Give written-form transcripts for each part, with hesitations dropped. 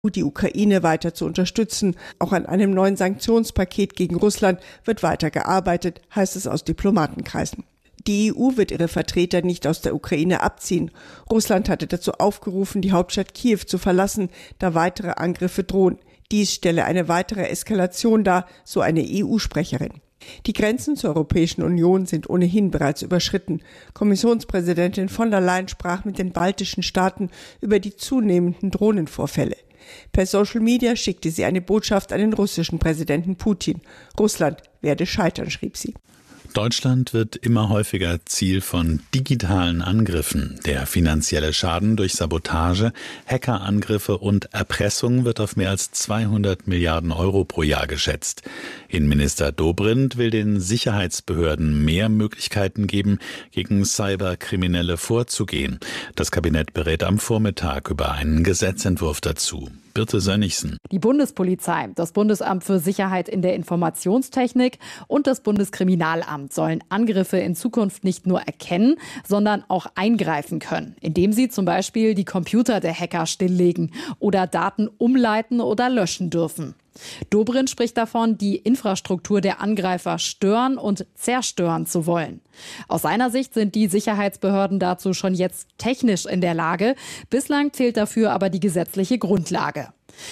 die Ukraine weiter zu unterstützen. Auch an einem neuen Sanktionspaket gegen Russland wird weiter gearbeitet, heißt es aus Diplomatenkreisen. Die EU wird ihre Vertreter nicht aus der Ukraine abziehen. Russland hatte dazu aufgerufen, die Hauptstadt Kiew zu verlassen, da weitere Angriffe drohen. Dies stelle eine weitere Eskalation dar, so eine EU-Sprecherin. Die Grenzen zur Europäischen Union sind ohnehin bereits überschritten. Kommissionspräsidentin von der Leyen sprach mit den baltischen Staaten über die zunehmenden Drohnenvorfälle. Per Social Media schickte sie eine Botschaft an den russischen Präsidenten Putin. Russland werde scheitern, schrieb sie. Deutschland wird immer häufiger Ziel von digitalen Angriffen. Der finanzielle Schaden durch Sabotage, Hackerangriffe und Erpressung wird auf mehr als 200 Milliarden Euro pro Jahr geschätzt. Innenminister Dobrindt will den Sicherheitsbehörden mehr Möglichkeiten geben, gegen Cyberkriminelle vorzugehen. Das Kabinett berät am Vormittag über einen Gesetzentwurf dazu. Birte Sönnigsen. Die Bundespolizei, das Bundesamt für Sicherheit in der Informationstechnik und das Bundeskriminalamt sollen Angriffe in Zukunft nicht nur erkennen, sondern auch eingreifen können, indem sie zum Beispiel die Computer der Hacker stilllegen oder Daten umleiten oder löschen dürfen. Dobrindt spricht davon, die Infrastruktur der Angreifer stören und zerstören zu wollen. Aus seiner Sicht sind die Sicherheitsbehörden dazu schon jetzt technisch in der Lage. Bislang fehlt dafür aber die gesetzliche Grundlage.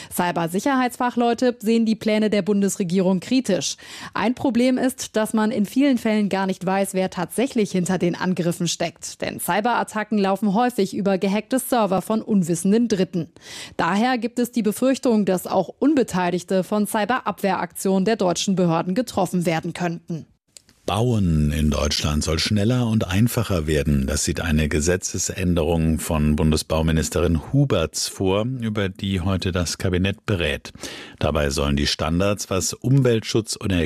Cybersicherheitsfachleute sehen die Pläne der Bundesregierung kritisch. Ein Problem ist, dass man in vielen Fällen gar nicht weiß, wer tatsächlich hinter den Angriffen steckt. Denn Cyberattacken laufen häufig über gehackte Server von unwissenden Dritten. Daher gibt es die Befürchtung, dass auch Unbeteiligte von Cyberabwehraktionen der deutschen Behörden getroffen werden könnten. Bauen in Deutschland soll schneller und einfacher werden. Das sieht eine Gesetzesänderung von Bundesbauministerin Huberts vor, über die heute das Kabinett berät. Dabei sollen die Standards, was Umweltschutz oder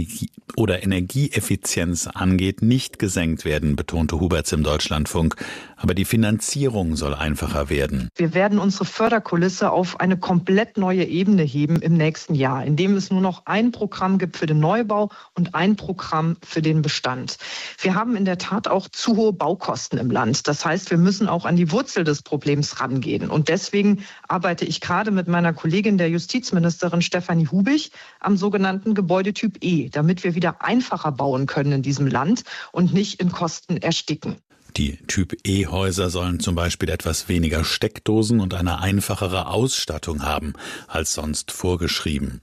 Energieeffizienz angeht, nicht gesenkt werden, betonte Huberts im Deutschlandfunk. Aber die Finanzierung soll einfacher werden. Wir werden unsere Förderkulisse auf eine komplett neue Ebene heben im nächsten Jahr, indem es nur noch ein Programm gibt für den Neubau und ein Programm für den Bestand. Wir haben in der Tat auch zu hohe Baukosten im Land. Das heißt, wir müssen auch an die Wurzel des Problems rangehen. Und deswegen arbeite ich gerade mit meiner Kollegin, der Justizministerin Stefanie Hubich, am sogenannten Gebäudetyp E, damit wir wieder einfacher bauen können in diesem Land und nicht in Kosten ersticken. Die Typ-E-Häuser sollen zum Beispiel etwas weniger Steckdosen und eine einfachere Ausstattung haben als sonst vorgeschrieben.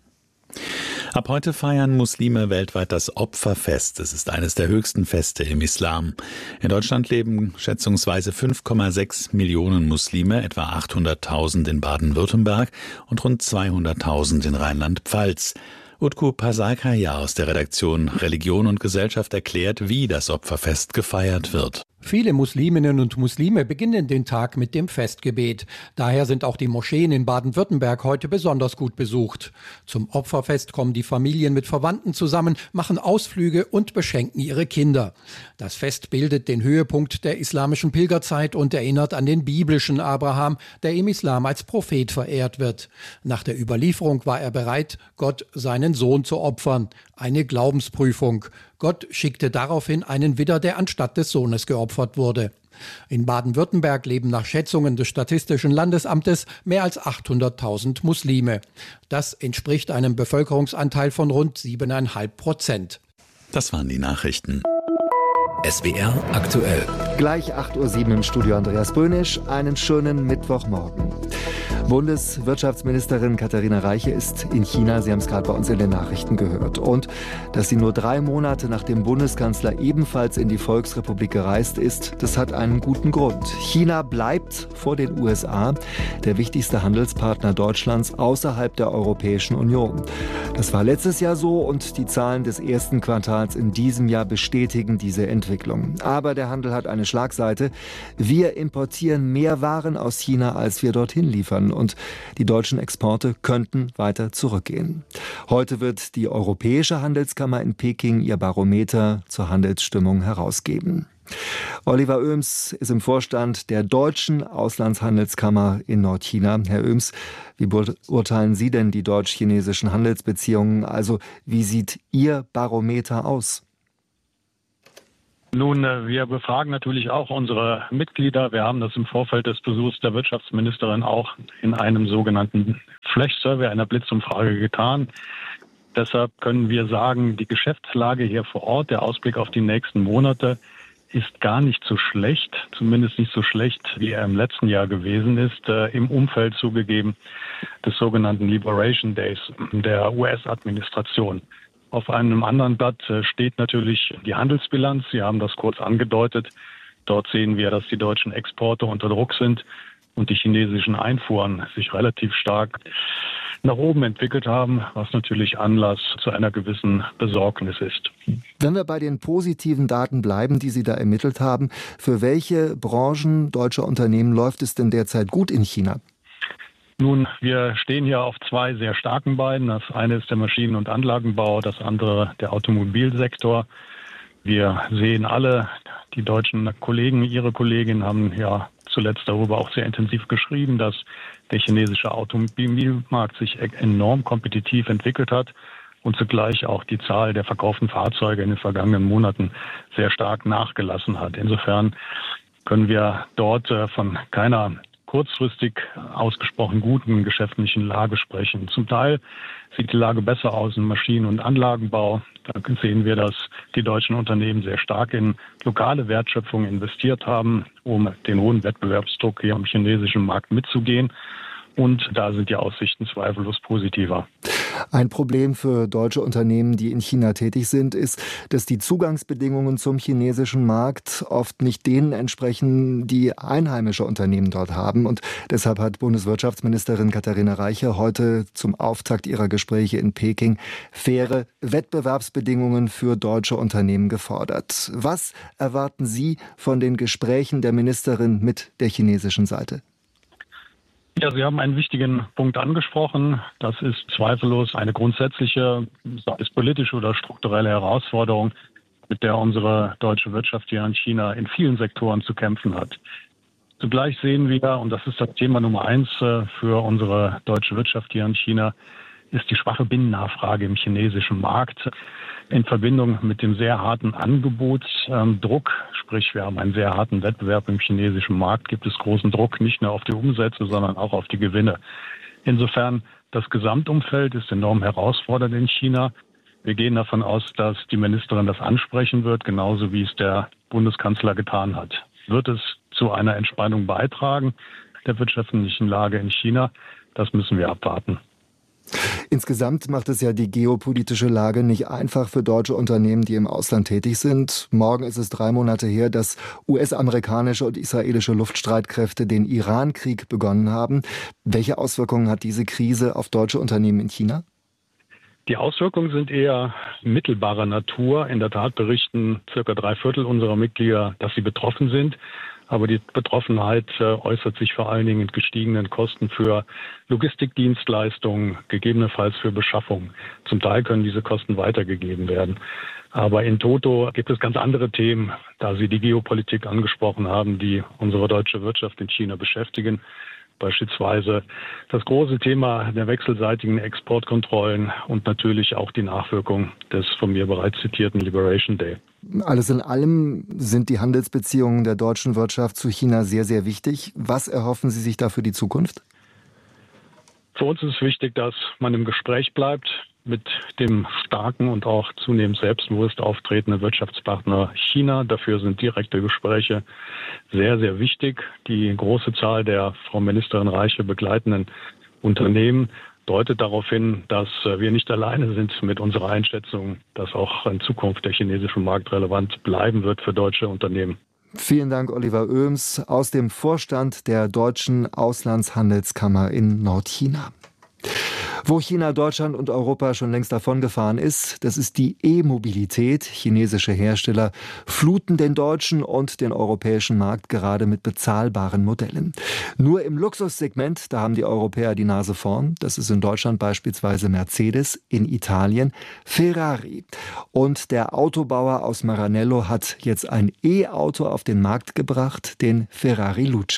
Ab heute feiern Muslime weltweit das Opferfest. Es ist eines der höchsten Feste im Islam. In Deutschland leben schätzungsweise 5,6 Millionen Muslime, etwa 800.000 in Baden-Württemberg und rund 200.000 in Rheinland-Pfalz. Utku Pasalkaya aus der Redaktion Religion und Gesellschaft erklärt, wie das Opferfest gefeiert wird. Viele Musliminnen und Muslime beginnen den Tag mit dem Festgebet. Daher sind auch die Moscheen in Baden-Württemberg heute besonders gut besucht. Zum Opferfest kommen die Familien mit Verwandten zusammen, machen Ausflüge und beschenken ihre Kinder. Das Fest bildet den Höhepunkt der islamischen Pilgerzeit und erinnert an den biblischen Abraham, der im Islam als Prophet verehrt wird. Nach der Überlieferung war er bereit, Gott seinen Sohn zu opfern. Eine Glaubensprüfung. Gott schickte daraufhin einen Widder, der anstatt des Sohnes geopfert wurde. In Baden-Württemberg leben nach Schätzungen des Statistischen Landesamtes mehr als 800.000 Muslime. Das entspricht einem Bevölkerungsanteil von rund 7,5%. Das waren die Nachrichten. SWR aktuell. Gleich 8:07 Uhr im Studio Andreas Böhnisch. Einen schönen Mittwochmorgen. Bundeswirtschaftsministerin Katharina Reiche ist in China. Sie haben es gerade bei uns in den Nachrichten gehört. Und dass sie nur 3 Monate nach dem Bundeskanzler ebenfalls in die Volksrepublik gereist ist, das hat einen guten Grund. China bleibt vor den USA der wichtigste Handelspartner Deutschlands außerhalb der Europäischen Union. Das war letztes Jahr so und die Zahlen des ersten Quartals in diesem Jahr bestätigen diese Entwicklung. Aber der Handel hat eine Schlagseite. Wir importieren mehr Waren aus China, als wir dorthin liefern. Und die deutschen Exporte könnten weiter zurückgehen. Heute wird die Europäische Handelskammer in Peking ihr Barometer zur Handelsstimmung herausgeben. Oliver Oehms ist im Vorstand der Deutschen Auslandshandelskammer in Nordchina. Herr Oehms, wie beurteilen Sie denn die deutsch-chinesischen Handelsbeziehungen? Also wie sieht Ihr Barometer aus? Nun, wir befragen natürlich auch unsere Mitglieder. Wir haben das im Vorfeld des Besuchs der Wirtschaftsministerin auch in einem sogenannten Flash-Survey, einer Blitzumfrage getan. Deshalb können wir sagen, die Geschäftslage hier vor Ort, der Ausblick auf die nächsten Monate, ist gar nicht so schlecht, zumindest nicht so schlecht, wie er im letzten Jahr gewesen ist, im Umfeld zugegeben des sogenannten Liberation Days der US-Administration. Auf einem anderen Blatt steht natürlich die Handelsbilanz. Sie haben das kurz angedeutet. Dort sehen wir, dass die deutschen Exporte unter Druck sind und die chinesischen Einfuhren sich relativ stark nach oben entwickelt haben, was natürlich Anlass zu einer gewissen Besorgnis ist. Wenn wir bei den positiven Daten bleiben, die Sie da ermittelt haben, für welche Branchen deutscher Unternehmen läuft es denn derzeit gut in China? Nun, wir stehen hier auf zwei sehr starken Beinen. Das eine ist der Maschinen- und Anlagenbau, das andere der Automobilsektor. Wir sehen alle, die deutschen Kollegen, Ihre Kolleginnen haben ja zuletzt darüber auch sehr intensiv geschrieben, dass der chinesische Automobilmarkt sich enorm kompetitiv entwickelt hat und zugleich auch die Zahl der verkauften Fahrzeuge in den vergangenen Monaten sehr stark nachgelassen hat. Insofern können wir dort von keiner kurzfristig ausgesprochen guten geschäftlichen Lage sprechen. Zum Teil sieht die Lage besser aus im Maschinen- und Anlagenbau. Da sehen wir, dass die deutschen Unternehmen sehr stark in lokale Wertschöpfung investiert haben, um den hohen Wettbewerbsdruck hier am chinesischen Markt mitzugehen. Und da sind die Aussichten zweifellos positiver. Ein Problem für deutsche Unternehmen, die in China tätig sind, ist, dass die Zugangsbedingungen zum chinesischen Markt oft nicht denen entsprechen, die einheimische Unternehmen dort haben. Und deshalb hat Bundeswirtschaftsministerin Katharina Reiche heute zum Auftakt ihrer Gespräche in Peking faire Wettbewerbsbedingungen für deutsche Unternehmen gefordert. Was erwarten Sie von den Gesprächen der Ministerin mit der chinesischen Seite? Ja, Sie haben einen wichtigen Punkt angesprochen. Das ist zweifellos eine grundsätzliche, sei es politische oder strukturelle Herausforderung, mit der unsere deutsche Wirtschaft hier in China in vielen Sektoren zu kämpfen hat. Zugleich sehen wir, und das ist das Thema Nummer 1 für unsere deutsche Wirtschaft hier in China, ist die schwache Binnennachfrage im chinesischen Markt in Verbindung mit dem sehr harten Angebotsdruck. Sprich, wir haben einen sehr harten Wettbewerb im chinesischen Markt, gibt es großen Druck nicht nur auf die Umsätze, sondern auch auf die Gewinne. Insofern, das Gesamtumfeld ist enorm herausfordernd in China. Wir gehen davon aus, dass die Ministerin das ansprechen wird, genauso wie es der Bundeskanzler getan hat. Wird es zu einer Entspannung beitragen der wirtschaftlichen Lage in China? Das müssen wir abwarten. Insgesamt macht es ja die geopolitische Lage nicht einfach für deutsche Unternehmen, die im Ausland tätig sind. Morgen ist es 3 Monate her, dass US-amerikanische und israelische Luftstreitkräfte den Iran-Krieg begonnen haben. Welche Auswirkungen hat diese Krise auf deutsche Unternehmen in China? Die Auswirkungen sind eher mittelbarer Natur. In der Tat berichten circa 3/4 unserer Mitglieder, dass sie betroffen sind. Aber die Betroffenheit äußert sich vor allen Dingen in gestiegenen Kosten für Logistikdienstleistungen, gegebenenfalls für Beschaffung. Zum Teil können diese Kosten weitergegeben werden. Aber in toto gibt es ganz andere Themen, da Sie die Geopolitik angesprochen haben, die unsere deutsche Wirtschaft in China beschäftigen. Beispielsweise das große Thema der wechselseitigen Exportkontrollen und natürlich auch die Nachwirkung des von mir bereits zitierten Liberation Day. Alles in allem sind die Handelsbeziehungen der deutschen Wirtschaft zu China sehr, sehr wichtig. Was erhoffen Sie sich da für die Zukunft? Für uns ist es wichtig, dass man im Gespräch bleibt mit dem starken und auch zunehmend selbstbewusst auftretenden Wirtschaftspartner China. Dafür sind direkte Gespräche sehr, sehr wichtig. Die große Zahl der Frau Ministerin Reiche begleitenden Unternehmen deutet darauf hin, dass wir nicht alleine sind mit unserer Einschätzung, dass auch in Zukunft der chinesische Markt relevant bleiben wird für deutsche Unternehmen. Vielen Dank, Oliver Oehms aus dem Vorstand der Deutschen Auslandshandelskammer in Nordchina. Wo China, Deutschland und Europa schon längst davongefahren ist, das ist die E-Mobilität. Chinesische Hersteller fluten den deutschen und den europäischen Markt gerade mit bezahlbaren Modellen. Nur im Luxussegment, da haben die Europäer die Nase vorn. Das ist in Deutschland beispielsweise Mercedes, in Italien Ferrari. Und der Autobauer aus Maranello hat jetzt ein E-Auto auf den Markt gebracht, den Ferrari Luce.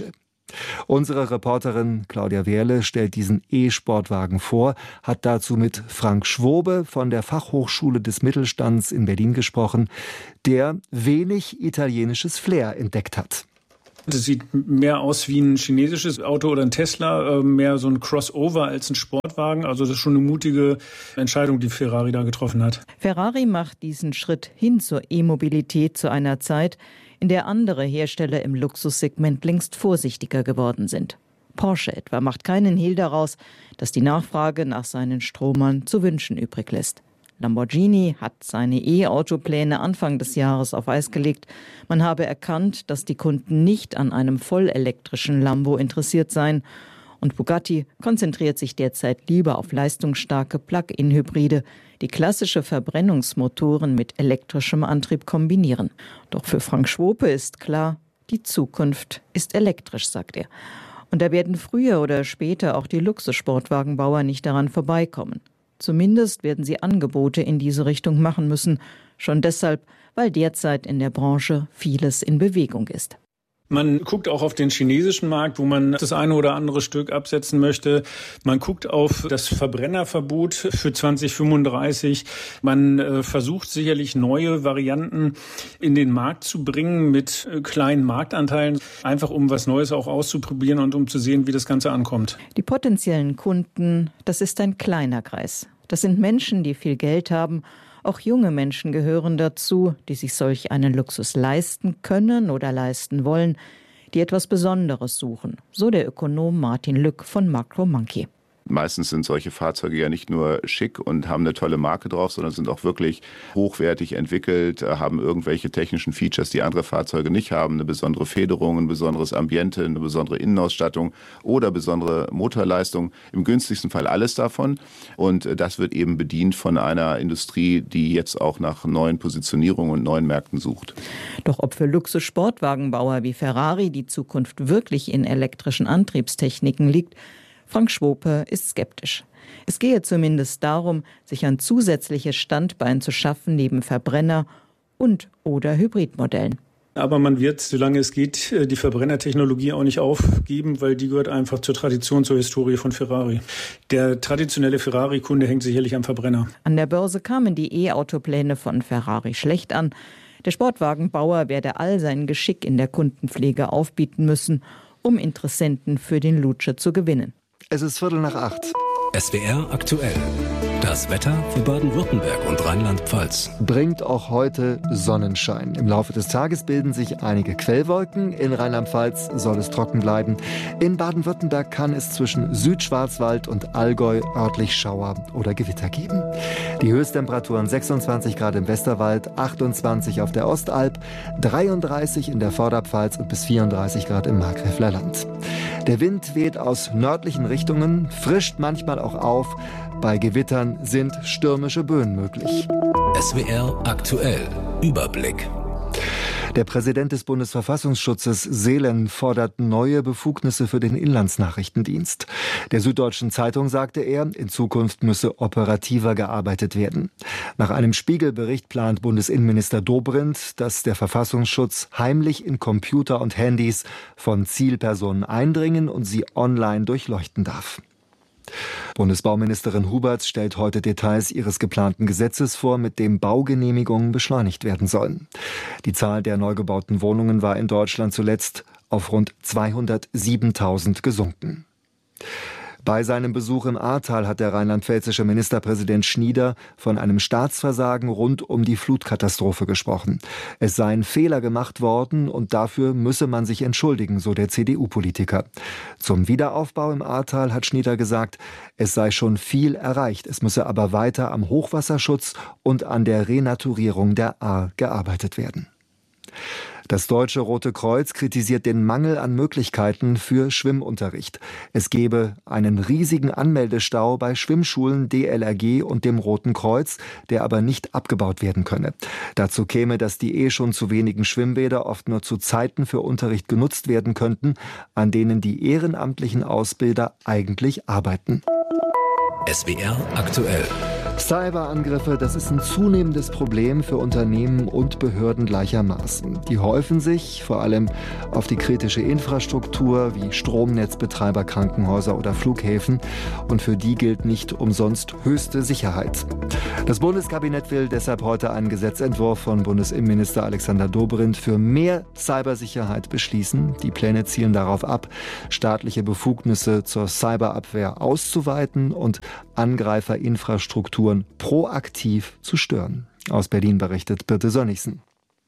Unsere Reporterin Claudia Wehrle stellt diesen E-Sportwagen vor, hat dazu mit Frank Schwobe von der Fachhochschule des Mittelstands in Berlin gesprochen, der wenig italienisches Flair entdeckt hat. Das sieht mehr aus wie ein chinesisches Auto oder ein Tesla, mehr so ein Crossover als ein Sportwagen. Also das ist schon eine mutige Entscheidung, die Ferrari da getroffen hat. Ferrari macht diesen Schritt hin zur E-Mobilität zu einer Zeit, in der andere Hersteller im Luxussegment längst vorsichtiger geworden sind. Porsche etwa macht keinen Hehl daraus, dass die Nachfrage nach seinen Stromern zu wünschen übrig lässt. Lamborghini hat seine E-Auto-Pläne Anfang des Jahres auf Eis gelegt. Man habe erkannt, dass die Kunden nicht an einem vollelektrischen Lambo interessiert seien. Und Bugatti konzentriert sich derzeit lieber auf leistungsstarke Plug-in-Hybride, die klassische Verbrennungsmotoren mit elektrischem Antrieb kombinieren. Doch für Frank Schwope ist klar, die Zukunft ist elektrisch, sagt er. Und da werden früher oder später auch die Luxussportwagenbauer nicht daran vorbeikommen. Zumindest werden sie Angebote in diese Richtung machen müssen. Schon deshalb, weil derzeit in der Branche vieles in Bewegung ist. Man guckt auch auf den chinesischen Markt, wo man das eine oder andere Stück absetzen möchte. Man guckt auf das Verbrennerverbot für 2035. Man versucht sicherlich neue Varianten in den Markt zu bringen mit kleinen Marktanteilen, einfach um was Neues auch auszuprobieren und um zu sehen, wie das Ganze ankommt. Die potenziellen Kunden, das ist ein kleiner Kreis. Das sind Menschen, die viel Geld haben. Auch junge Menschen gehören dazu, die sich solch einen Luxus leisten können oder leisten wollen, die etwas Besonderes suchen. So der Ökonom Martin Lück von Macromonkey. Meistens sind solche Fahrzeuge ja nicht nur schick und haben eine tolle Marke drauf, sondern sind auch wirklich hochwertig entwickelt, haben irgendwelche technischen Features, die andere Fahrzeuge nicht haben, eine besondere Federung, ein besonderes Ambiente, eine besondere Innenausstattung oder besondere Motorleistung. Im günstigsten Fall alles davon. Und das wird eben bedient von einer Industrie, die jetzt auch nach neuen Positionierungen und neuen Märkten sucht. Doch ob für Luxus-Sportwagenbauer wie Ferrari die Zukunft wirklich in elektrischen Antriebstechniken liegt, Frank Schwope ist skeptisch. Es gehe zumindest darum, sich ein zusätzliches Standbein zu schaffen neben Verbrenner- und oder Hybridmodellen. Aber man wird, solange es geht, die Verbrennertechnologie auch nicht aufgeben, weil die gehört einfach zur Tradition, zur Historie von Ferrari. Der traditionelle Ferrari-Kunde hängt sicherlich am Verbrenner. An der Börse kamen die E-Auto-Pläne von Ferrari schlecht an. Der Sportwagenbauer werde all sein Geschick in der Kundenpflege aufbieten müssen, um Interessenten für den Lutscher zu gewinnen. Es ist 7:45. SWR aktuell. Das Wetter für Baden-Württemberg und Rheinland-Pfalz. Bringt auch heute Sonnenschein. Im Laufe des Tages bilden sich einige Quellwolken. In Rheinland-Pfalz soll es trocken bleiben. In Baden-Württemberg kann es zwischen Südschwarzwald und Allgäu örtlich Schauer oder Gewitter geben. Die Höchsttemperaturen 26 Grad im Westerwald, 28 auf der Ostalb, 33 in der Vorderpfalz und bis 34 Grad im Markgräfler Land. Der Wind weht aus nördlichen Richtungen, frischt manchmal auch auf. Bei Gewittern sind stürmische Böen möglich. SWR aktuell. Überblick. Der Präsident des Bundesverfassungsschutzes Seelen fordert neue Befugnisse für den Inlandsnachrichtendienst. Der Süddeutschen Zeitung sagte er, in Zukunft müsse operativer gearbeitet werden. Nach einem Spiegelbericht plant Bundesinnenminister Dobrindt, dass der Verfassungsschutz heimlich in Computer und Handys von Zielpersonen eindringen und sie online durchleuchten darf. Bundesbauministerin Huberts stellt heute Details ihres geplanten Gesetzes vor, mit dem Baugenehmigungen beschleunigt werden sollen. Die Zahl der neu gebauten Wohnungen war in Deutschland zuletzt auf rund 207.000 gesunken. Bei seinem Besuch im Ahrtal hat der rheinland-pfälzische Ministerpräsident Schnieder von einem Staatsversagen rund um die Flutkatastrophe gesprochen. Es seien Fehler gemacht worden und dafür müsse man sich entschuldigen, so der CDU-Politiker. Zum Wiederaufbau im Ahrtal hat Schnieder gesagt, es sei schon viel erreicht, es müsse aber weiter am Hochwasserschutz und an der Renaturierung der Ahr gearbeitet werden. Das Deutsche Rote Kreuz kritisiert den Mangel an Möglichkeiten für Schwimmunterricht. Es gebe einen riesigen Anmeldestau bei Schwimmschulen, DLRG und dem Roten Kreuz, der aber nicht abgebaut werden könne. Dazu käme, dass die schon zu wenigen Schwimmbäder oft nur zu Zeiten für Unterricht genutzt werden könnten, an denen die ehrenamtlichen Ausbilder eigentlich arbeiten. SWR aktuell. Cyberangriffe, das ist ein zunehmendes Problem für Unternehmen und Behörden gleichermaßen. Die häufen sich vor allem auf die kritische Infrastruktur wie Stromnetzbetreiber, Krankenhäuser oder Flughäfen. Und für die gilt nicht umsonst höchste Sicherheit. Das Bundeskabinett will deshalb heute einen Gesetzentwurf von Bundesinnenminister Alexander Dobrindt für mehr Cybersicherheit beschließen. Die Pläne zielen darauf ab, staatliche Befugnisse zur Cyberabwehr auszuweiten und Angreiferinfrastrukturen proaktiv zu stören. Aus Berlin berichtet Birte Sönnigsen.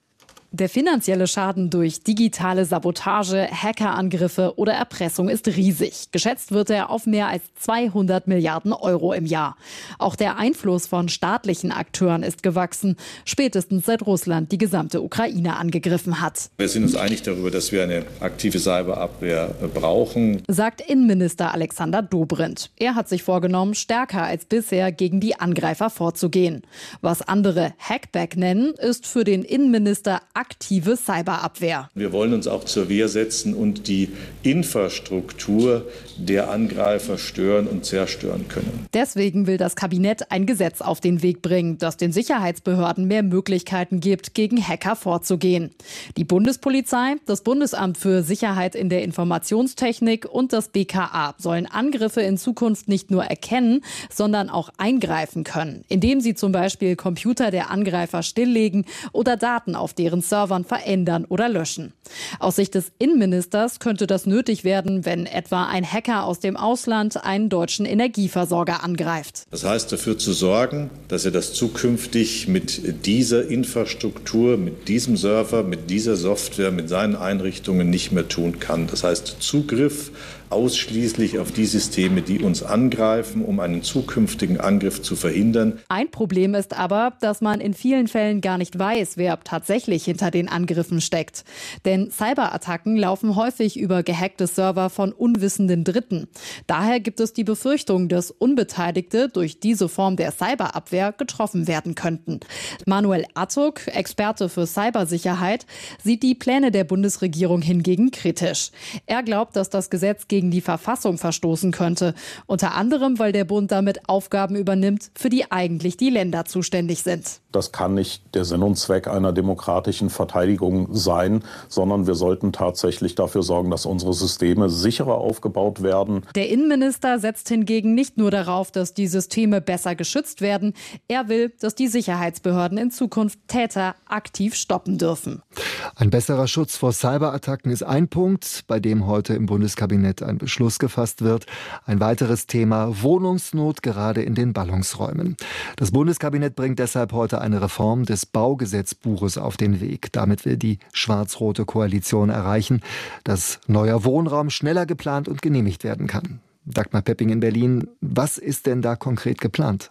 Der finanzielle Schaden durch digitale Sabotage, Hackerangriffe oder Erpressung ist riesig. Geschätzt wird er auf mehr als 200 Milliarden Euro im Jahr. Auch der Einfluss von staatlichen Akteuren ist gewachsen, spätestens seit Russland die gesamte Ukraine angegriffen hat. Wir sind uns einig darüber, dass wir eine aktive Cyberabwehr brauchen, sagt Innenminister Alexander Dobrindt. Er hat sich vorgenommen, stärker als bisher gegen die Angreifer vorzugehen. Was andere Hackback nennen, ist für den Innenminister aktive Cyberabwehr. Wir wollen uns auch zur Wehr setzen und die Infrastruktur der Angreifer stören und zerstören können. Deswegen will das Kabinett ein Gesetz auf den Weg bringen, das den Sicherheitsbehörden mehr Möglichkeiten gibt, gegen Hacker vorzugehen. Die Bundespolizei, das Bundesamt für Sicherheit in der Informationstechnik und das BKA sollen Angriffe in Zukunft nicht nur erkennen, sondern auch eingreifen können, indem sie zum Beispiel Computer der Angreifer stilllegen oder Daten auf deren Servern verändern oder löschen. Aus Sicht des Innenministers könnte das nötig werden, wenn etwa ein Hacker aus dem Ausland einen deutschen Energieversorger angreift. Das heißt, dafür zu sorgen, dass er das zukünftig mit dieser Infrastruktur, mit diesem Server, mit dieser Software, mit seinen Einrichtungen nicht mehr tun kann. Das heißt, Zugriff ausschließlich auf die Systeme, die uns angreifen, um einen zukünftigen Angriff zu verhindern. Ein Problem ist aber, dass man in vielen Fällen gar nicht weiß, wer tatsächlich hinter den Angriffen steckt. Denn Cyberattacken laufen häufig über gehackte Server von unwissenden Dritten. Daher gibt es die Befürchtung, dass Unbeteiligte durch diese Form der Cyberabwehr getroffen werden könnten. Manuel Attuk, Experte für Cybersicherheit, sieht die Pläne der Bundesregierung hingegen kritisch. Er glaubt, dass das Gesetz gegen die Verfassung verstoßen könnte. Unter anderem, weil der Bund damit Aufgaben übernimmt, für die eigentlich die Länder zuständig sind. Das kann nicht der Sinn und Zweck einer demokratischen Verteidigung sein, sondern wir sollten tatsächlich dafür sorgen, dass unsere Systeme sicherer aufgebaut werden. Der Innenminister setzt hingegen nicht nur darauf, dass die Systeme besser geschützt werden. Er will, dass die Sicherheitsbehörden in Zukunft Täter aktiv stoppen dürfen. Ein besserer Schutz vor Cyberattacken ist ein Punkt, bei dem heute im Bundeskabinett ein Beschluss gefasst wird. Ein weiteres Thema: Wohnungsnot, gerade in den Ballungsräumen. Das Bundeskabinett bringt deshalb heute eine Reform des Baugesetzbuches auf den Weg. Damit will die schwarz-rote Koalition erreichen, dass neuer Wohnraum schneller geplant und genehmigt werden kann. Dagmar Pepping in Berlin, was ist denn da konkret geplant?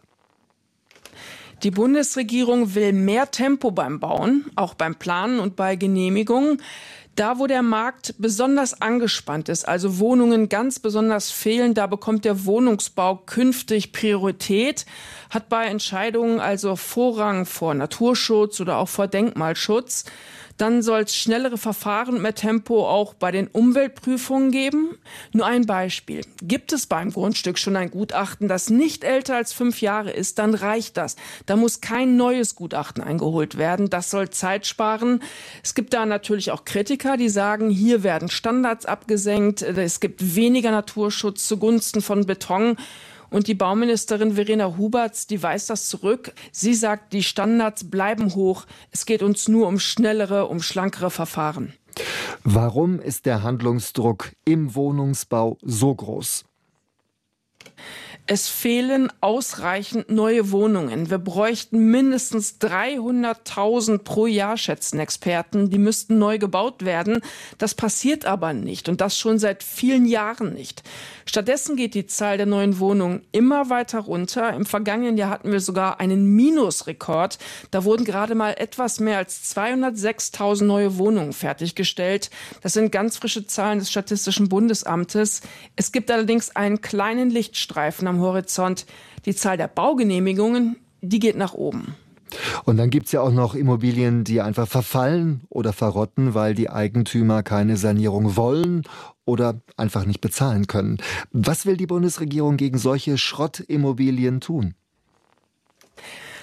Die Bundesregierung will mehr Tempo beim Bauen, auch beim Planen und bei Genehmigungen. Da, wo der Markt besonders angespannt ist, also Wohnungen ganz besonders fehlen, da bekommt der Wohnungsbau künftig Priorität, hat bei Entscheidungen also Vorrang vor Naturschutz oder auch vor Denkmalschutz. Dann soll es schnellere Verfahren und mehr Tempo auch bei den Umweltprüfungen geben. Nur ein Beispiel. Gibt es beim Grundstück schon ein Gutachten, das nicht älter als 5 Jahre ist, dann reicht das. Da muss kein neues Gutachten eingeholt werden. Das soll Zeit sparen. Es gibt da natürlich auch Kritiker, die sagen, hier werden Standards abgesenkt. Es gibt weniger Naturschutz zugunsten von Beton. Und die Bauministerin Verena Huberts, die weist das zurück. Sie sagt, die Standards bleiben hoch. Es geht uns nur um schnellere, um schlankere Verfahren. Warum ist der Handlungsdruck im Wohnungsbau so groß? Es fehlen ausreichend neue Wohnungen. Wir bräuchten mindestens 300.000 pro Jahr, schätzen Experten. Die müssten neu gebaut werden. Das passiert aber nicht und das schon seit vielen Jahren nicht. Stattdessen geht die Zahl der neuen Wohnungen immer weiter runter. Im vergangenen Jahr hatten wir sogar einen Minusrekord. Da wurden gerade mal etwas mehr als 206.000 neue Wohnungen fertiggestellt. Das sind ganz frische Zahlen des Statistischen Bundesamtes. Es gibt allerdings einen kleinen Lichtstreifen am Horizont. Die Zahl der Baugenehmigungen, die geht nach oben. Und dann gibt es ja auch noch Immobilien, die einfach verfallen oder verrotten, weil die Eigentümer keine Sanierung wollen oder einfach nicht bezahlen können. Was will die Bundesregierung gegen solche Schrottimmobilien tun?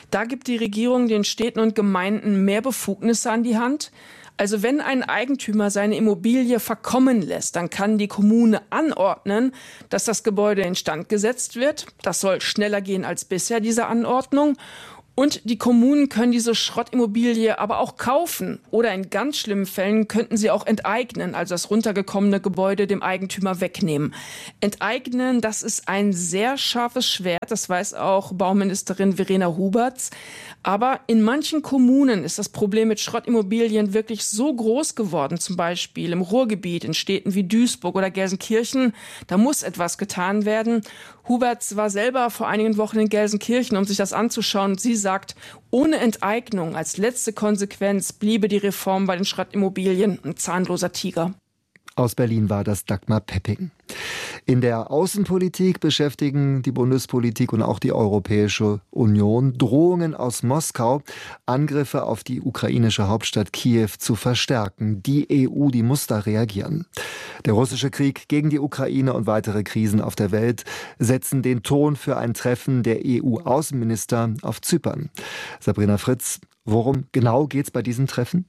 Da gibt die Regierung den Städten und Gemeinden mehr Befugnisse an die Hand. Also wenn ein Eigentümer seine Immobilie verkommen lässt, dann kann die Kommune anordnen, dass das Gebäude instand gesetzt wird. Das soll schneller gehen als bisher, diese Anordnung. Und die Kommunen können diese Schrottimmobilie aber auch kaufen. Oder in ganz schlimmen Fällen könnten sie auch enteignen, also das runtergekommene Gebäude dem Eigentümer wegnehmen. Enteignen, das ist ein sehr scharfes Schwert, das weiß auch Bauministerin Verena Huberts. Aber in manchen Kommunen ist das Problem mit Schrottimmobilien wirklich so groß geworden, zum Beispiel im Ruhrgebiet, in Städten wie Duisburg oder Gelsenkirchen. Da muss etwas getan werden. Huberts war selber vor einigen Wochen in Gelsenkirchen, um sich das anzuschauen. Sie sagt, ohne Enteignung als letzte Konsequenz bliebe die Reform bei den Schrottimmobilien ein zahnloser Tiger. Aus Berlin war das Dagmar Pepping. In der Außenpolitik beschäftigen die Bundespolitik und auch die Europäische Union Drohungen aus Moskau, Angriffe auf die ukrainische Hauptstadt Kiew zu verstärken. Die EU, die muss da reagieren. Der russische Krieg gegen die Ukraine und weitere Krisen auf der Welt setzen den Ton für ein Treffen der EU-Außenminister auf Zypern. Sabrina Fritz, worum genau geht's bei diesem Treffen?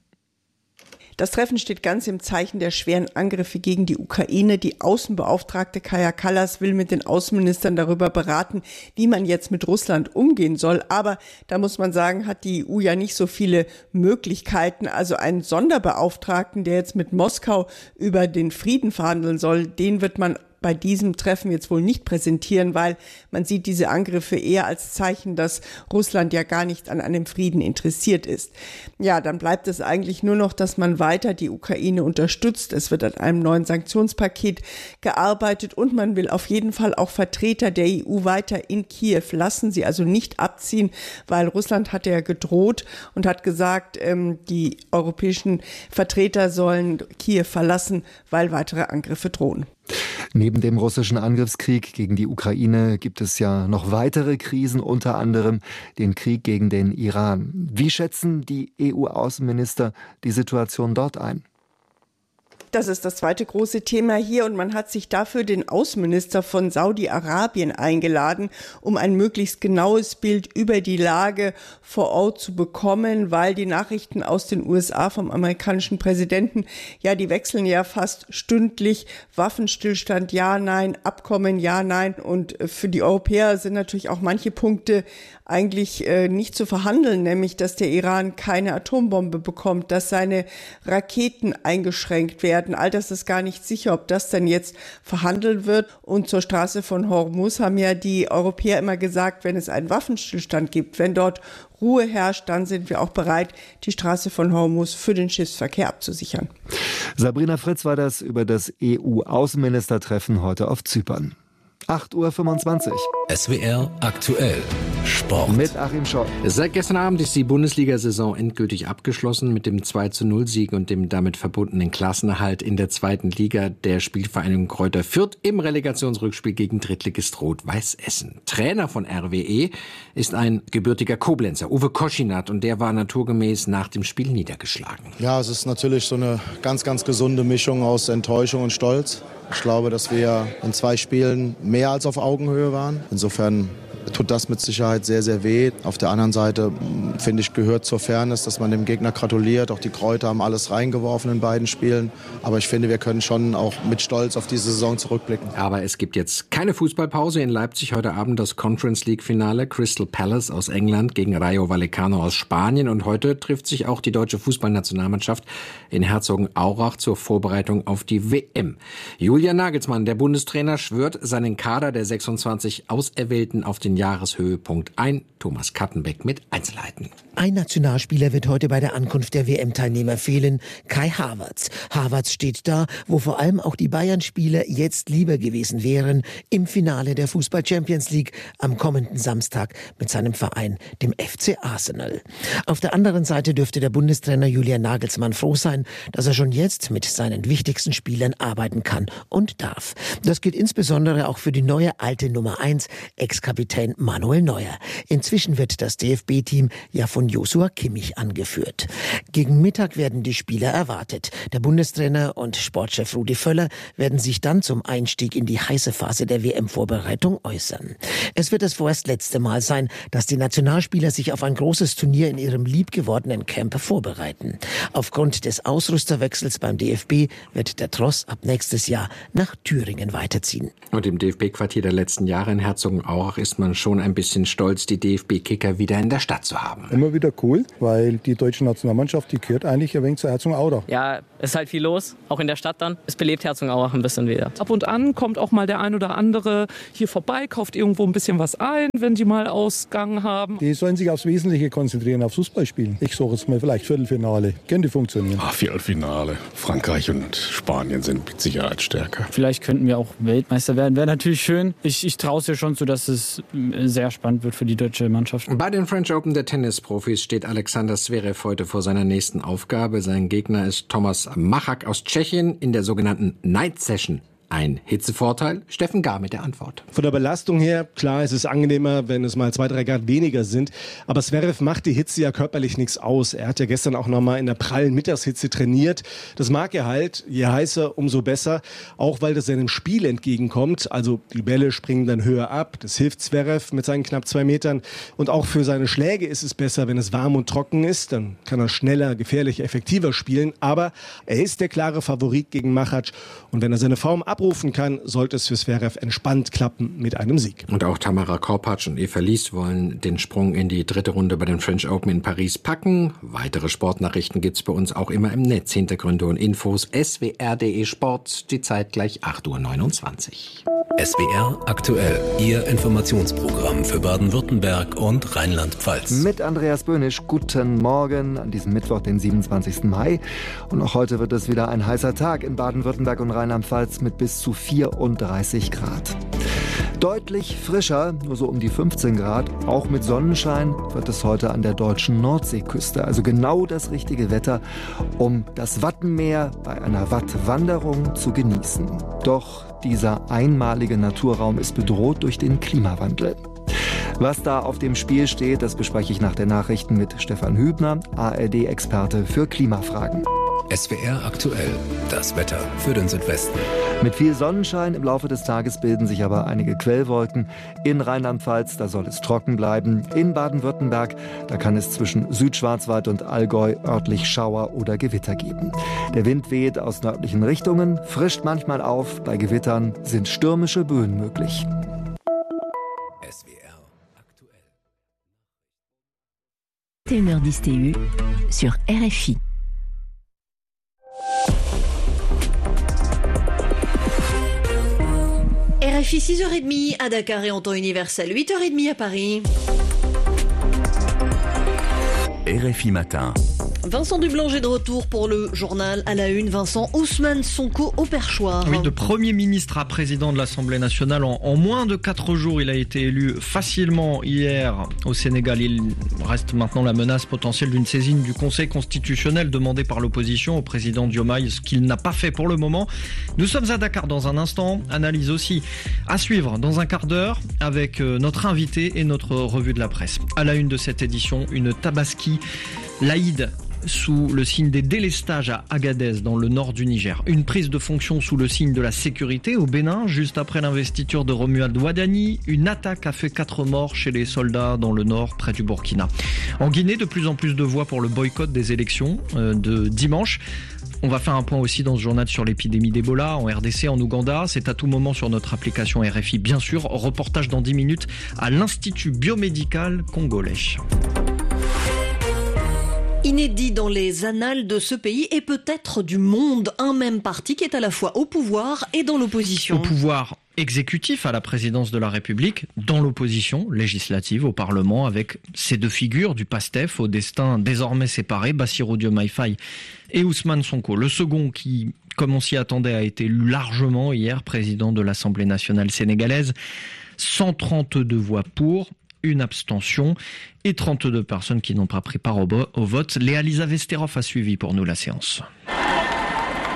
Das Treffen steht ganz im Zeichen der schweren Angriffe gegen die Ukraine. Die Außenbeauftragte Kaja Kallas will mit den Außenministern darüber beraten, wie man jetzt mit Russland umgehen soll. Aber da muss man sagen, hat die EU ja nicht so viele Möglichkeiten. Also einen Sonderbeauftragten, der jetzt mit Moskau über den Frieden verhandeln soll, den wird man bei diesem Treffen jetzt wohl nicht präsentieren, weil man sieht diese Angriffe eher als Zeichen, dass Russland ja gar nicht an einem Frieden interessiert ist. Ja, dann bleibt es eigentlich nur noch, dass man weiter die Ukraine unterstützt. Es wird an einem neuen Sanktionspaket gearbeitet und man will auf jeden Fall auch Vertreter der EU weiter in Kiew lassen, sie also nicht abziehen, weil Russland hat ja gedroht und hat gesagt, die europäischen Vertreter sollen Kiew verlassen, weil weitere Angriffe drohen. Neben dem russischen Angriffskrieg gegen die Ukraine gibt es ja noch weitere Krisen, unter anderem den Krieg gegen den Iran. Wie schätzen die EU-Außenminister die Situation dort ein? Das ist das zweite große Thema hier und man hat sich dafür den Außenminister von Saudi-Arabien eingeladen, um ein möglichst genaues Bild über die Lage vor Ort zu bekommen, weil die Nachrichten aus den USA vom amerikanischen Präsidenten, ja, die wechseln ja fast stündlich. Waffenstillstand, ja, nein, Abkommen, ja, nein. Und für die Europäer sind natürlich auch manche Punkte eigentlich nicht zu verhandeln, nämlich, dass der Iran keine Atombombe bekommt, dass seine Raketen eingeschränkt werden. All das ist gar nicht sicher, ob das denn jetzt verhandelt wird. Und zur Straße von Hormuz haben ja die Europäer immer gesagt, wenn es einen Waffenstillstand gibt, wenn dort Ruhe herrscht, dann sind wir auch bereit, die Straße von Hormuz für den Schiffsverkehr abzusichern. Sabrina Fritz war das über das EU-Außenministertreffen heute auf Zypern. 8:25 Uhr. SWR aktuell. Sport. Mit Achim Scholl. Seit gestern Abend ist die Bundesliga-Saison endgültig abgeschlossen mit dem 2:0-Sieg und dem damit verbundenen Klassenerhalt in der zweiten Liga der Spielvereinigung Kräuter Fürth im Relegationsrückspiel gegen Drittligist Rot-Weiß Essen. Trainer von RWE ist ein gebürtiger Koblenzer, Uwe Koschinat, und der war naturgemäß nach dem Spiel niedergeschlagen. Ja, es ist natürlich so eine ganz, ganz gesunde Mischung aus Enttäuschung und Stolz. Ich glaube, dass wir in 2 Spielen mehr als auf Augenhöhe waren. Insofern tut das mit Sicherheit sehr, sehr weh. Auf der anderen Seite, finde ich, gehört zur Fairness, dass man dem Gegner gratuliert. Auch die Kräuter haben alles reingeworfen in beiden Spielen. Aber ich finde, wir können schon auch mit Stolz auf diese Saison zurückblicken. Aber es gibt jetzt keine Fußballpause. In Leipzig heute Abend das Conference League-Finale. Crystal Palace aus England gegen Rayo Vallecano aus Spanien. Und heute trifft sich auch die deutsche Fußballnationalmannschaft in Herzogenaurach zur Vorbereitung auf die WM. Julian Nagelsmann, der Bundestrainer, schwört seinen Kader der 26 Auserwählten auf den Jahreshöhepunkt ein. Thomas Kattenbeck mit Einzelheiten. Ein Nationalspieler wird heute bei der Ankunft der WM-Teilnehmer fehlen, Kai Havertz. Havertz steht da, wo vor allem auch die Bayern-Spieler jetzt lieber gewesen wären, im Finale der Fußball-Champions League am kommenden Samstag mit seinem Verein, dem FC Arsenal. Auf der anderen Seite dürfte der Bundestrainer Julian Nagelsmann froh sein, dass er schon jetzt mit seinen wichtigsten Spielern arbeiten kann und darf. Das gilt insbesondere auch für die neue alte Nummer 1 Ex-Kapitän Manuel Neuer. Inzwischen wird das DFB-Team ja von Joshua Kimmich angeführt. Gegen Mittag werden die Spieler erwartet. Der Bundestrainer und Sportchef Rudi Völler werden sich dann zum Einstieg in die heiße Phase der WM-Vorbereitung äußern. Es wird das vorerst letzte Mal sein, dass die Nationalspieler sich auf ein großes Turnier in ihrem liebgewordenen Camp vorbereiten. Aufgrund des Ausrüsterwechsels beim DFB wird der Tross ab nächstes Jahr nach Thüringen weiterziehen. Und im DFB-Quartier der letzten Jahre in Herzogenaurach ist man schon ein bisschen stolz, die DFB-Kicker wieder in der Stadt zu haben. Immer wieder cool, weil die deutsche Nationalmannschaft, die gehört eigentlich ein wenig zu Herzogenaurach. Ja, es ist halt viel los, auch in der Stadt dann. Es belebt Herzogenaurach ein bisschen wieder. Ab und an kommt auch mal der ein oder andere hier vorbei, kauft irgendwo ein bisschen was ein, wenn die mal Ausgang haben. Die sollen sich aufs Wesentliche konzentrieren, aufs Fußballspielen. Ich sage jetzt mal vielleicht Viertelfinale. Könnte funktionieren. Viertelfinale. Frankreich und Spanien sind mit Sicherheit stärker. Vielleicht könnten wir auch Weltmeister werden. Wäre natürlich schön. Ich traue es ja schon zu, dass es sehr spannend wird für die deutsche Mannschaft. Bei den French Open der Tennisprofis steht Alexander Zverev heute vor seiner nächsten Aufgabe. Sein Gegner ist Thomas Machak aus Tschechien in der sogenannten Night Session. Ein Hitzevorteil? Steffen Gar mit der Antwort. Von der Belastung her, klar, es ist angenehmer, wenn es mal 2-3 Grad weniger sind. Aber Zverev macht die Hitze ja körperlich nichts aus. Er hat ja gestern auch nochmal in der prallen Mittagshitze trainiert. Das mag er halt. Je heißer, umso besser. Auch weil das seinem Spiel entgegenkommt. Also die Bälle springen dann höher ab. Das hilft Zverev mit seinen knapp 2 Metern. Und auch für seine Schläge ist es besser, wenn es warm und trocken ist. Dann kann er schneller, gefährlicher, effektiver spielen. Aber er ist der klare Favorit gegen Machak. Und wenn er seine Form abrufen kann, sollte es für Zverev entspannt klappen mit einem Sieg. Und auch Tamara Korpatsch und Eva Lies wollen den Sprung in die 3. Runde bei den French Open in Paris packen. Weitere Sportnachrichten gibt's bei uns auch immer im Netz. Hintergründe und Infos swr.de Sport. Die Zeit gleich 8:29 Uhr. SWR aktuell. Ihr Informationsprogramm für Baden-Württemberg und Rheinland-Pfalz. Mit Andreas Böhnisch. Guten Morgen an diesem Mittwoch, den 27. Mai. Und auch heute wird es wieder ein heißer Tag in Baden-Württemberg und Rheinland-Pfalz mit bis zu 34 Grad. Deutlich frischer, nur so um die 15 Grad, auch mit Sonnenschein wird es heute an der deutschen Nordseeküste. Also genau das richtige Wetter, um das Wattenmeer bei einer Wattwanderung zu genießen. Doch dieser einmalige Naturraum ist bedroht durch den Klimawandel. Was da auf dem Spiel steht, das bespreche ich nach den Nachrichten mit Stefan Hübner, ARD-Experte für Klimafragen. SWR aktuell. Das Wetter für den Südwesten. Mit viel Sonnenschein im Laufe des Tages bilden sich aber einige Quellwolken. In Rheinland-Pfalz, da soll es trocken bleiben. In Baden-Württemberg, da kann es zwischen Südschwarzwald und Allgäu örtlich Schauer oder Gewitter geben. Der Wind weht aus nördlichen Richtungen, frischt manchmal auf. Bei Gewittern sind stürmische Böen möglich. SWR aktuell. 21h10 TU sur RFI. RFI 6h30 à Dakar et en temps universel, 8h30 à Paris. RFI Matin. Vincent Dublanc est de retour pour le journal à la une. Vincent, Ousmane Sonko au perchoir. Oui, de Premier ministre à président de l'Assemblée nationale en moins de 4 jours. Il a été élu facilement hier au Sénégal. Il reste maintenant la menace potentielle d'une saisine du Conseil constitutionnel demandée par l'opposition au président Diomaye, ce qu'il n'a pas fait pour le moment. Nous sommes à Dakar dans un instant. Analyse aussi à suivre dans un quart d'heure avec notre invité et notre revue de la presse. À la une de cette édition, une tabaski laïde sous le signe des délestages à Agadez, dans le nord du Niger. Une prise de fonction sous le signe de la sécurité au Bénin, juste après l'investiture de Romuald Wadani. Une attaque a fait 4 morts chez les soldats dans le nord, près du Burkina. En Guinée, de plus en plus de voix pour le boycott des élections de dimanche. On va faire un point aussi dans ce journal sur l'épidémie d'Ebola en RDC, en Ouganda. C'est à tout moment sur notre application RFI, bien sûr. Reportage dans 10 minutes à l'Institut biomédical congolais. Inédit dans les annales de ce pays et peut-être du monde, un même parti qui est à la fois au pouvoir et dans l'opposition. Au pouvoir exécutif à la présidence de la République, dans l'opposition législative au Parlement, avec ces 2 figures du PASTEF au destin désormais séparé, Bassirou Diomaye Faye et Ousmane Sonko. Le second qui, comme on s'y attendait, a été élu largement hier président de l'Assemblée nationale sénégalaise. 132 voix pour, une abstention et 32 personnes qui n'ont pas pris part au vote. Léa Lisa Vesterov a suivi pour nous la séance.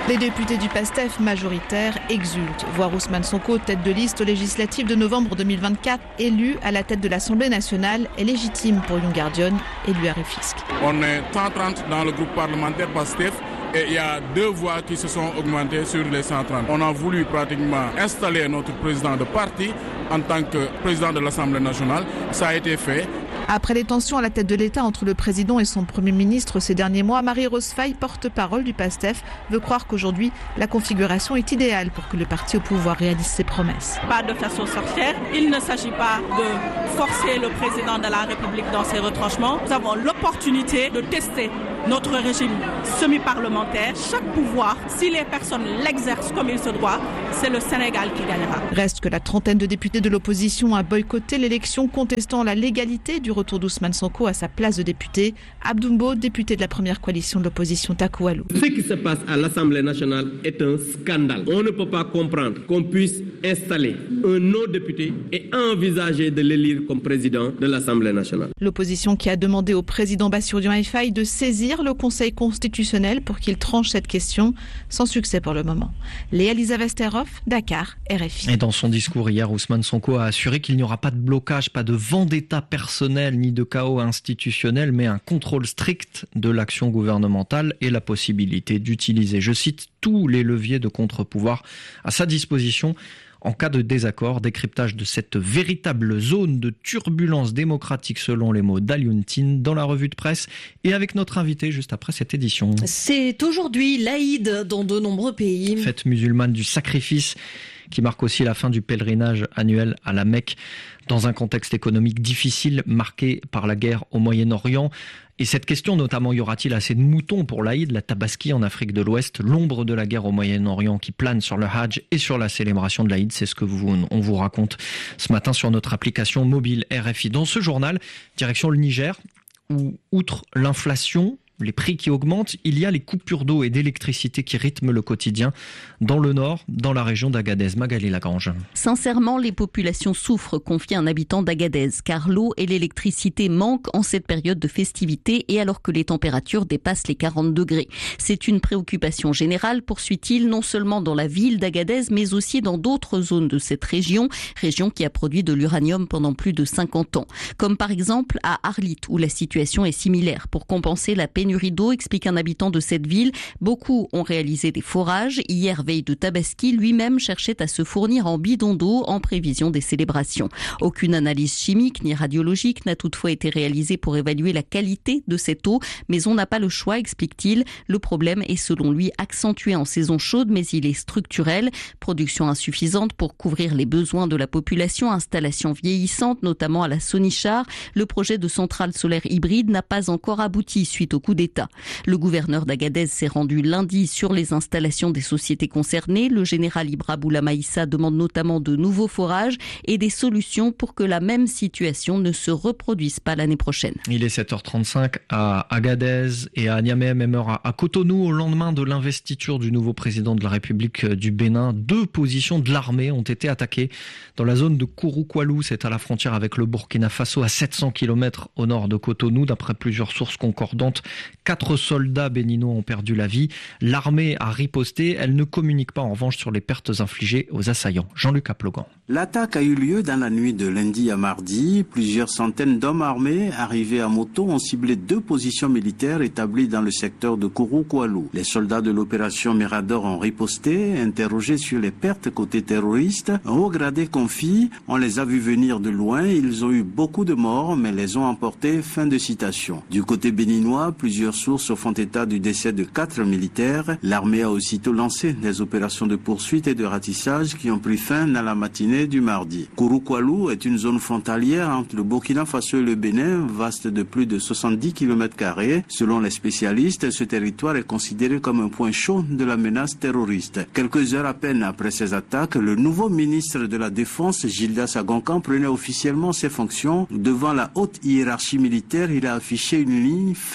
Les députés du PASTEF majoritaires exultent. Voir Ousmane Sonko, tête de liste aux législatives de novembre 2024, élu à la tête de l'Assemblée nationale, est légitime pour Young-Guardian, élu à Rufisque. On est 130 dans le groupe parlementaire PASTEF et il y a 2 voix qui se sont augmentées sur les 130. On a voulu pratiquement installer notre président de parti en tant que président de l'Assemblée nationale. Ça a été fait. Après les tensions à la tête de l'État entre le président et son Premier ministre ces derniers mois, Marie-Rose Faye, porte-parole du PASTEF, veut croire qu'aujourd'hui, la configuration est idéale pour que le parti au pouvoir réalise ses promesses. Pas de façon sorcière. Il ne s'agit pas de forcer le président de la République dans ses retranchements. Nous avons l'opportunité de tester notre régime semi-parlementaire. Chaque pouvoir, si les personnes l'exercent comme il se doit, c'est le Sénégal qui gagnera. Reste que la trentaine de députés de l'opposition a boycotté l'élection, contestant la légalité du retour d'Ousmane Sonko à sa place de député. Abdoumbo, député de la première coalition de l'opposition Takoualou. Ce qui se passe à l'Assemblée nationale est un scandale. On ne peut pas comprendre qu'on puisse installer un non-député et envisager de l'élire comme président de l'Assemblée nationale. L'opposition qui a demandé au président Bassirou Diomaye Faye de saisir le Conseil constitutionnel pour qu'il tranche cette question, sans succès pour le moment. Léa Lisa Vesterhoff, Dakar, RFI. Et dans son discours hier, Ousmane Sonko a assuré qu'il n'y aura pas de blocage, pas de vendetta personnelle ni de chaos institutionnel, mais un contrôle strict de l'action gouvernementale et la possibilité d'utiliser, je cite, tous les leviers de contre-pouvoir à sa disposition en cas de désaccord. Décryptage de cette véritable zone de turbulence démocratique selon les mots d'Alioune Tine dans la revue de presse et avec notre invité juste après cette édition. C'est aujourd'hui l'Aïd dans de nombreux pays. Fête musulmane du sacrifice qui marque aussi la fin du pèlerinage annuel à la Mecque dans un contexte économique difficile marqué par la guerre au Moyen-Orient. Et cette question notamment, y aura-t-il assez de moutons pour l'Aïd, la Tabaski en Afrique de l'Ouest, l'ombre de la guerre au Moyen-Orient qui plane sur le Hajj et sur la célébration de l'Aïd, c'est ce que on vous raconte ce matin sur notre application mobile RFI. Dans ce journal, direction le Niger, où outre l'inflation, les prix qui augmentent, il y a les coupures d'eau et d'électricité qui rythment le quotidien dans le nord, dans la région d'Agadez. Magali Lagrange. Sincèrement, les populations souffrent, confie un habitant d'Agadez, car l'eau et l'électricité manquent en cette période de festivités et alors que les températures dépassent les 40 degrés. C'est une préoccupation générale, poursuit-il, non seulement dans la ville d'Agadez, mais aussi dans d'autres zones de cette région qui a produit de l'uranium pendant plus de 50 ans. Comme par exemple à Arlit, où la situation est similaire. Pour compenser la pénurie d'eau, explique un habitant de cette ville. Beaucoup ont réalisé des forages. Hier, veille de Tabaski, lui-même cherchait à se fournir en bidon d'eau en prévision des célébrations. Aucune analyse chimique ni radiologique n'a toutefois été réalisée pour évaluer la qualité de cette eau, mais on n'a pas le choix, explique-t-il. Le problème est selon lui accentué en saison chaude, mais il est structurel. Production insuffisante pour couvrir les besoins de la population, installation vieillissante, notamment à la Sonichar. Le projet de centrale solaire hybride n'a pas encore abouti suite au coup d'État. Le gouverneur d'Agadez s'est rendu lundi sur les installations des sociétés concernées. Le général Ibra Boulamaïssa demande notamment de nouveaux forages et des solutions pour que la même situation ne se reproduise pas l'année prochaine. Il est 7h35 à Agadez et à Niamey, même heure à Cotonou, au lendemain de l'investiture du nouveau président de la République du Bénin. 2 positions de l'armée ont été attaquées dans la zone de Kouroukoulou, c'est à la frontière avec le Burkina Faso, à 700 km au nord de Cotonou. D'après plusieurs sources concordantes, 4 soldats béninois ont perdu la vie. L'armée a riposté. Elle ne communique pas en revanche sur les pertes infligées aux assaillants. Jean-Luc Aplogan. L'attaque a eu lieu dans la nuit de lundi à mardi. Plusieurs centaines d'hommes armés arrivés à moto ont ciblé 2 positions militaires établies dans le secteur de Kouroukoulou. Les soldats de l'opération Mirador ont riposté. Interrogés sur les pertes côté terroriste, un haut gradé confie: on les a vus venir de loin. Ils ont eu beaucoup de morts, mais les ont emportés. Fin de citation. Du côté béninois, plusieurs sources font état du décès de 4 militaires. L'armée a aussitôt lancé des opérations de poursuite et de ratissage qui ont pris fin dans la matinée du mardi. Kouroukoulou est une zone frontalière entre le Burkina Faso et le Bénin, vaste de plus de 70 km². Selon les spécialistes, ce territoire est considéré comme un point chaud de la menace terroriste. Quelques heures à peine après ces attaques, le nouveau ministre de la Défense, Gildas Agonkan, prenait officiellement ses fonctions. Devant la haute hiérarchie militaire, il a affiché une ligne ferme.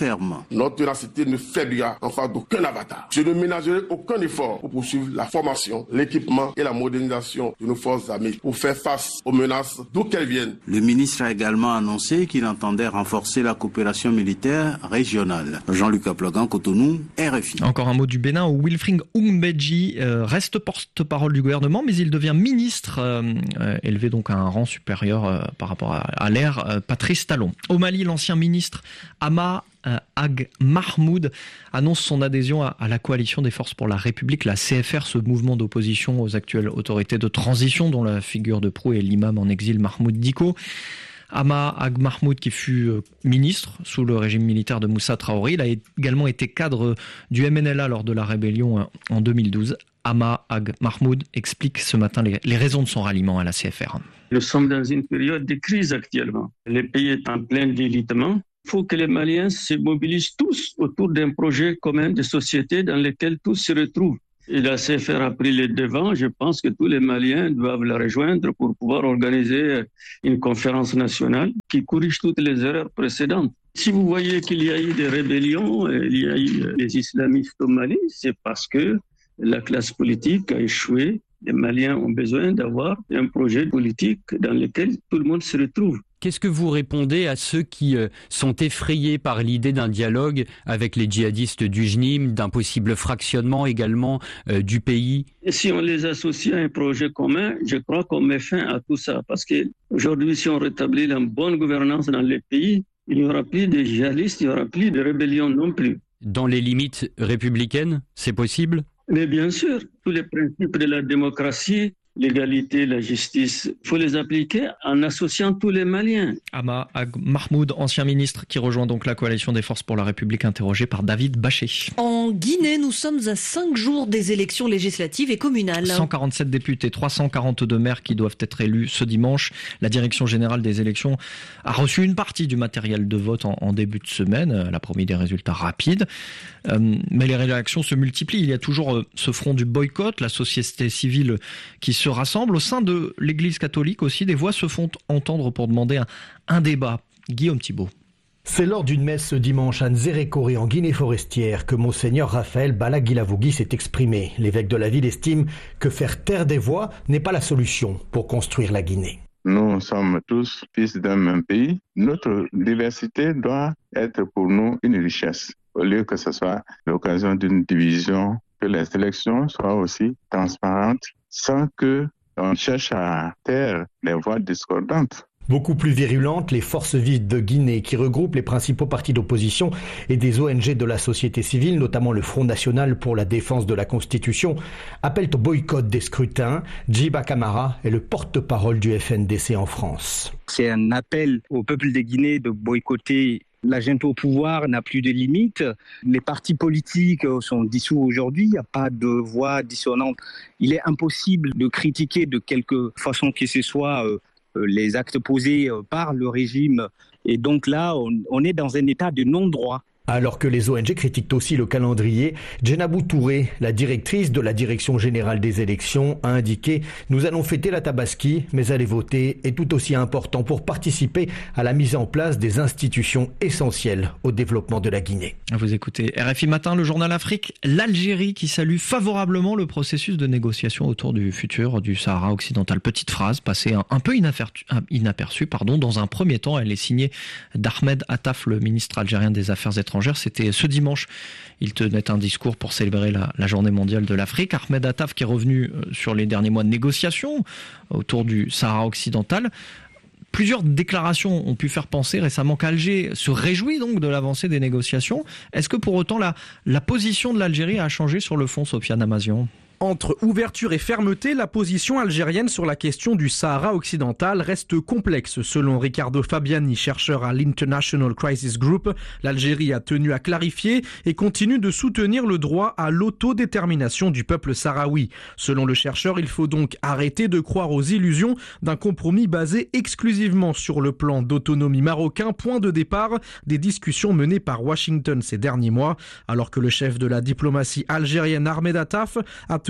Notre ténacité ne faiblira en face d'aucun avatar. Je ne ménagerai aucun effort pour poursuivre la formation, l'équipement et la modernisation de nos forces armées pour faire face aux menaces d'où qu'elles viennent. Le ministre a également annoncé qu'il entendait renforcer la coopération militaire régionale. Jean-Luc Aplogan, Cotonou, RFI. Encore un mot du Bénin où Wilfried Oumbeji reste porte-parole du gouvernement, mais il devient ministre, élevé donc à un rang supérieur par rapport à l'ère Patrice Talon. Au Mali, l'ancien ministre Ama Ag Mahmoud annonce son adhésion à la coalition des forces pour la République, la CFR, ce mouvement d'opposition aux actuelles autorités de transition dont la figure de proue est l'imam en exil Mahmoud Dicko. Ama Ag Mahmoud, qui fut ministre sous le régime militaire de Moussa Traoré, il a également été cadre du MNLA lors de la rébellion en 2012. Ama Ag Mahmoud explique ce matin les raisons de son ralliement à la CFR. Nous sommes dans une période de crise actuellement. Le pays est en plein délitement. Il faut que les Maliens se mobilisent tous autour d'un projet commun de société dans lequel tous se retrouvent. Et la CFR a pris le devant. Je pense que tous les Maliens doivent la rejoindre pour pouvoir organiser une conférence nationale qui corrige toutes les erreurs précédentes. Si vous voyez qu'il y a eu des rébellions, il y a eu les islamistes au Mali, c'est parce que la classe politique a échoué. Les Maliens ont besoin d'avoir un projet politique dans lequel tout le monde se retrouve. Qu'est-ce que vous répondez à ceux qui sont effrayés par l'idée d'un dialogue avec les djihadistes du JNIM, d'un possible fractionnement également du pays ? Et si on les associe à un projet commun, je crois qu'on met fin à tout ça. Parce qu'aujourd'hui, si on rétablit la bonne gouvernance dans les pays, il n'y aura plus de djihadistes, il n'y aura plus de rébellions non plus. Dans les limites républicaines, c'est possible ? Mais bien sûr, tous les principes de la démocratie, l'égalité, la justice, il faut les appliquer en associant tous les Maliens. Ama Ag Mahmoud, ancien ministre, qui rejoint donc la coalition des forces pour la République, interrogé par David Baché. En Guinée, nous sommes à 5 jours des élections législatives et communales. 147 députés, 342 maires qui doivent être élus ce dimanche. La direction générale des élections a reçu une partie du matériel de vote en début de semaine. Elle a promis des résultats rapides. Mais les réactions se multiplient. Il y a toujours ce front du boycott, la société civile qui se rassemble. Au sein de l'Église catholique aussi, des voix se font entendre pour demander un débat. Guillaume Thibault. C'est lors d'une messe ce dimanche à Nzérékoré en Guinée forestière que Monseigneur Raphaël Balagilavogui s'est exprimé. L'évêque de la ville estime que faire taire des voix n'est pas la solution pour construire la Guinée. Nous sommes tous fils d'un même pays. Notre diversité doit être pour nous une richesse, au lieu que ce soit l'occasion d'une division, que les élections soient aussi transparentes, sans que on cherche à taire les voix discordantes. Beaucoup plus virulentes, les forces vives de Guinée qui regroupent les principaux partis d'opposition et des ONG de la société civile, notamment le Front National pour la défense de la Constitution, appellent au boycott des scrutins. Djiba Camara est le porte-parole du FNDC en France. C'est un appel au peuple de Guinée de boycotter. La junte au pouvoir n'a plus de limites. Les partis politiques sont dissous aujourd'hui. Il n'y a pas de voix dissonante. Il est impossible de critiquer de quelque façon que ce soit les actes posés par le régime. Et donc là, on est dans un état de non-droit. Alors que les ONG critiquent aussi le calendrier, Djenabou Touré, la directrice de la Direction générale des élections, a indiqué « Nous allons fêter la Tabaski, mais aller voter est tout aussi important pour participer à la mise en place des institutions essentielles au développement de la Guinée. » Vous écoutez RFI Matin, le journal Afrique. L'Algérie qui salue favorablement le processus de négociation autour du futur du Sahara occidental. Petite phrase passée un peu inaperçue. Dans un premier temps, elle est signée d'Ahmed Attaf, le ministre algérien des Affaires étrangères. C'était ce dimanche. Il tenait un discours pour célébrer la journée mondiale de l'Afrique. Ahmed Attaf qui est revenu sur les derniers mois de négociations autour du Sahara occidental. Plusieurs déclarations ont pu faire penser récemment qu'Alger se réjouit donc de l'avancée des négociations. Est-ce que pour autant la position de l'Algérie a changé sur le fond, Sofiane Amazian ? Entre ouverture et fermeté, la position algérienne sur la question du Sahara occidental reste complexe. Selon Ricardo Fabiani, chercheur à l'International Crisis Group, l'Algérie a tenu à clarifier et continue de soutenir le droit à l'autodétermination du peuple sahraoui. Selon le chercheur, il faut donc arrêter de croire aux illusions d'un compromis basé exclusivement sur le plan d'autonomie marocain, point de départ des discussions menées par Washington ces derniers mois, alors que le chef de la diplomatie algérienne Ahmed Attaf a tenu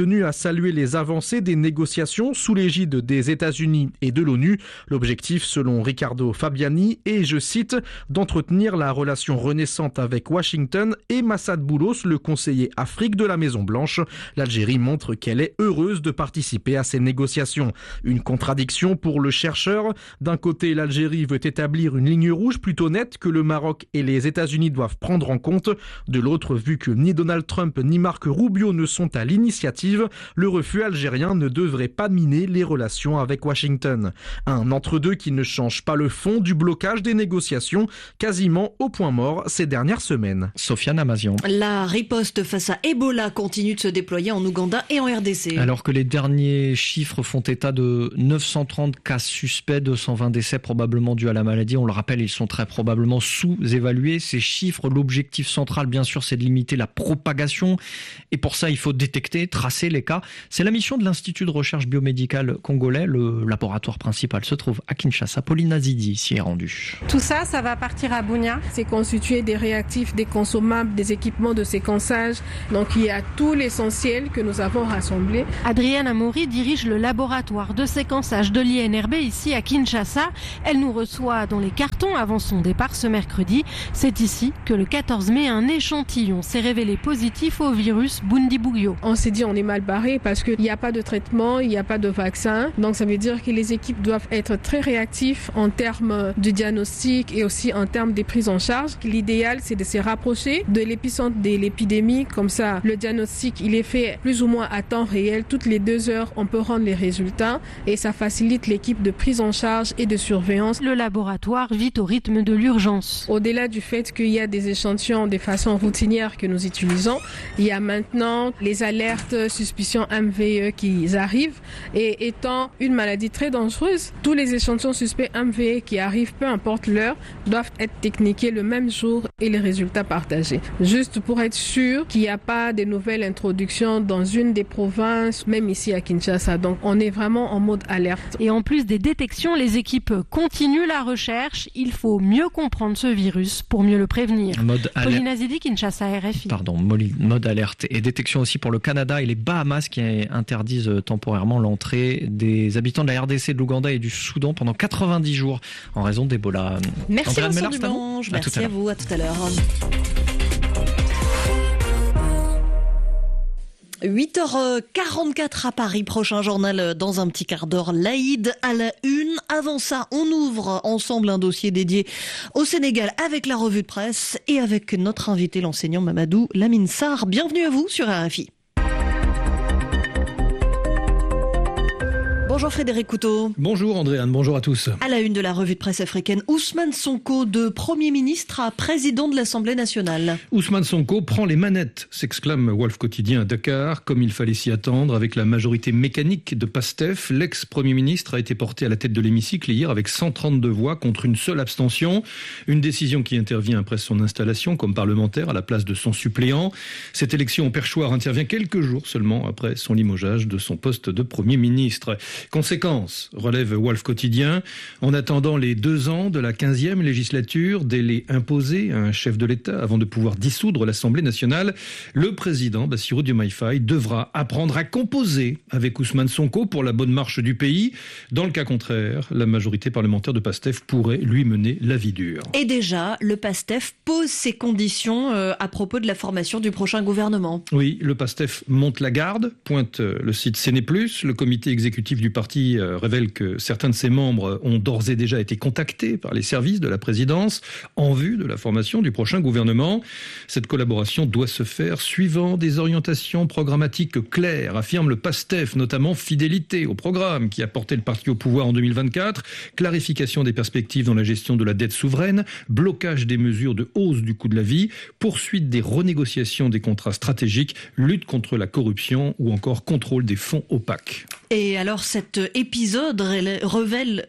tenu à saluer les avancées des négociations sous l'égide des États-Unis et de l'ONU. L'objectif, selon Riccardo Fabiani, est, je cite, d'entretenir la relation renaissante avec Washington et Massad Boulos, le conseiller Afrique de la Maison-Blanche. L'Algérie montre qu'elle est heureuse de participer à ces négociations. Une contradiction pour le chercheur. D'un côté, l'Algérie veut établir une ligne rouge plutôt nette que le Maroc et les États-Unis doivent prendre en compte. De l'autre, vu que ni Donald Trump ni Marco Rubio ne sont à l'initiative, le refus algérien ne devrait pas miner les relations avec Washington. Un entre-deux qui ne change pas le fond du blocage des négociations, quasiment au point mort ces dernières semaines. Sofiane Amazian. La riposte face à Ebola continue de se déployer en Ouganda et en RDC. Alors que les derniers chiffres font état de 930 cas suspects, 220 décès probablement dus à la maladie. On le rappelle, ils sont très probablement sous-évalués. Ces chiffres, l'objectif central, bien sûr, c'est de limiter la propagation. Et pour ça, il faut détecter, tracer les cas. C'est la mission de l'Institut de recherche biomédicale congolais. Le laboratoire principal se trouve à Kinshasa. Pauline Azidi s'y est rendue. Tout ça, ça va partir à Bunia. C'est constitué des réactifs, des consommables, des équipements de séquençage. Donc il y a tout l'essentiel que nous avons rassemblé. Adrienne Amoury dirige le laboratoire de séquençage de l'INRB ici à Kinshasa. Elle nous reçoit dans les cartons avant son départ ce mercredi. C'est ici que le 14 mai, un échantillon s'est révélé positif au virus Bundibugyo. On s'est dit on est mal barré parce qu'il n'y a pas de traitement, il n'y a pas de vaccin. Donc ça veut dire que les équipes doivent être très réactifs en termes de diagnostic et aussi en termes des prises en charge. L'idéal, c'est de se rapprocher de l'épicentre de l'épidémie. Comme ça, le diagnostic, il est fait plus ou moins à temps réel. Toutes les 2 heures, on peut rendre les résultats et ça facilite l'équipe de prise en charge et de surveillance. Le laboratoire vit au rythme de l'urgence. Au-delà du fait qu'il y a des échantillons de façon routinière que nous utilisons, il y a maintenant les alertes suspicion MVE qui arrivent. Et étant une maladie très dangereuse, tous les échantillons suspects MVE qui arrivent, peu importe l'heure, doivent être techniqués le même jour et les résultats partagés. Juste pour être sûr qu'il n'y a pas de nouvelles introductions dans une des provinces, même ici à Kinshasa. Donc on est vraiment en mode alerte. Et en plus des détections, les équipes continuent la recherche. Il faut mieux comprendre ce virus pour mieux le prévenir. Pauline Azidi, Kinshasa, RFI. Mode alerte et détection aussi pour le Canada et les Bahamas qui interdisent temporairement l'entrée des habitants de la RDC, de l'Ouganda et du Soudan pendant 90 jours en raison d'Ebola. Merci Vincent Dumange, merci à vous, à tout à l'heure. 8h44 à Paris, prochain journal dans un petit quart d'heure. L'Aïd à la une. Avant ça, on ouvre ensemble un dossier dédié au Sénégal avec la revue de presse et avec notre invité, l'enseignant Mamadou Lamine Sarr. Bienvenue à vous sur RFI. Bonjour Frédéric Couteau. Bonjour Andréane, bonjour à tous. À la une de la revue de presse africaine, Ousmane Sonko de Premier ministre à président de l'Assemblée nationale. Ousmane Sonko prend les manettes, s'exclame Wolf Quotidien à Dakar. Comme il fallait s'y attendre, avec la majorité mécanique de PASTEF, l'ex-Premier ministre a été porté à la tête de l'hémicycle hier avec 132 voix contre une seule abstention. Une décision qui intervient après son installation comme parlementaire à la place de son suppléant. Cette élection au perchoir intervient quelques jours seulement après son limogeage de son poste de Premier ministre. Conséquence, relève Wolf Quotidien, en attendant les 2 ans de la 15e législature, délai imposé à un chef de l'État avant de pouvoir dissoudre l'Assemblée nationale, le président Bassirou Diomaye Faye devra apprendre à composer avec Ousmane Sonko pour la bonne marche du pays. Dans le cas contraire, la majorité parlementaire de PASTEF pourrait lui mener la vie dure. Et déjà, le PASTEF pose ses conditions à propos de la formation du prochain gouvernement. Oui, le PASTEF monte la garde, pointe le site Séné+. Le comité exécutif du parti révèle que certains de ses membres ont d'ores et déjà été contactés par les services de la présidence en vue de la formation du prochain gouvernement. Cette collaboration doit se faire suivant des orientations programmatiques claires, affirme le PASTEF, notamment fidélité au programme qui a porté le parti au pouvoir en 2024, clarification des perspectives dans la gestion de la dette souveraine, blocage des mesures de hausse du coût de la vie, poursuite des renégociations des contrats stratégiques, lutte contre la corruption ou encore contrôle des fonds opaques. Et alors, cette cet épisode révèle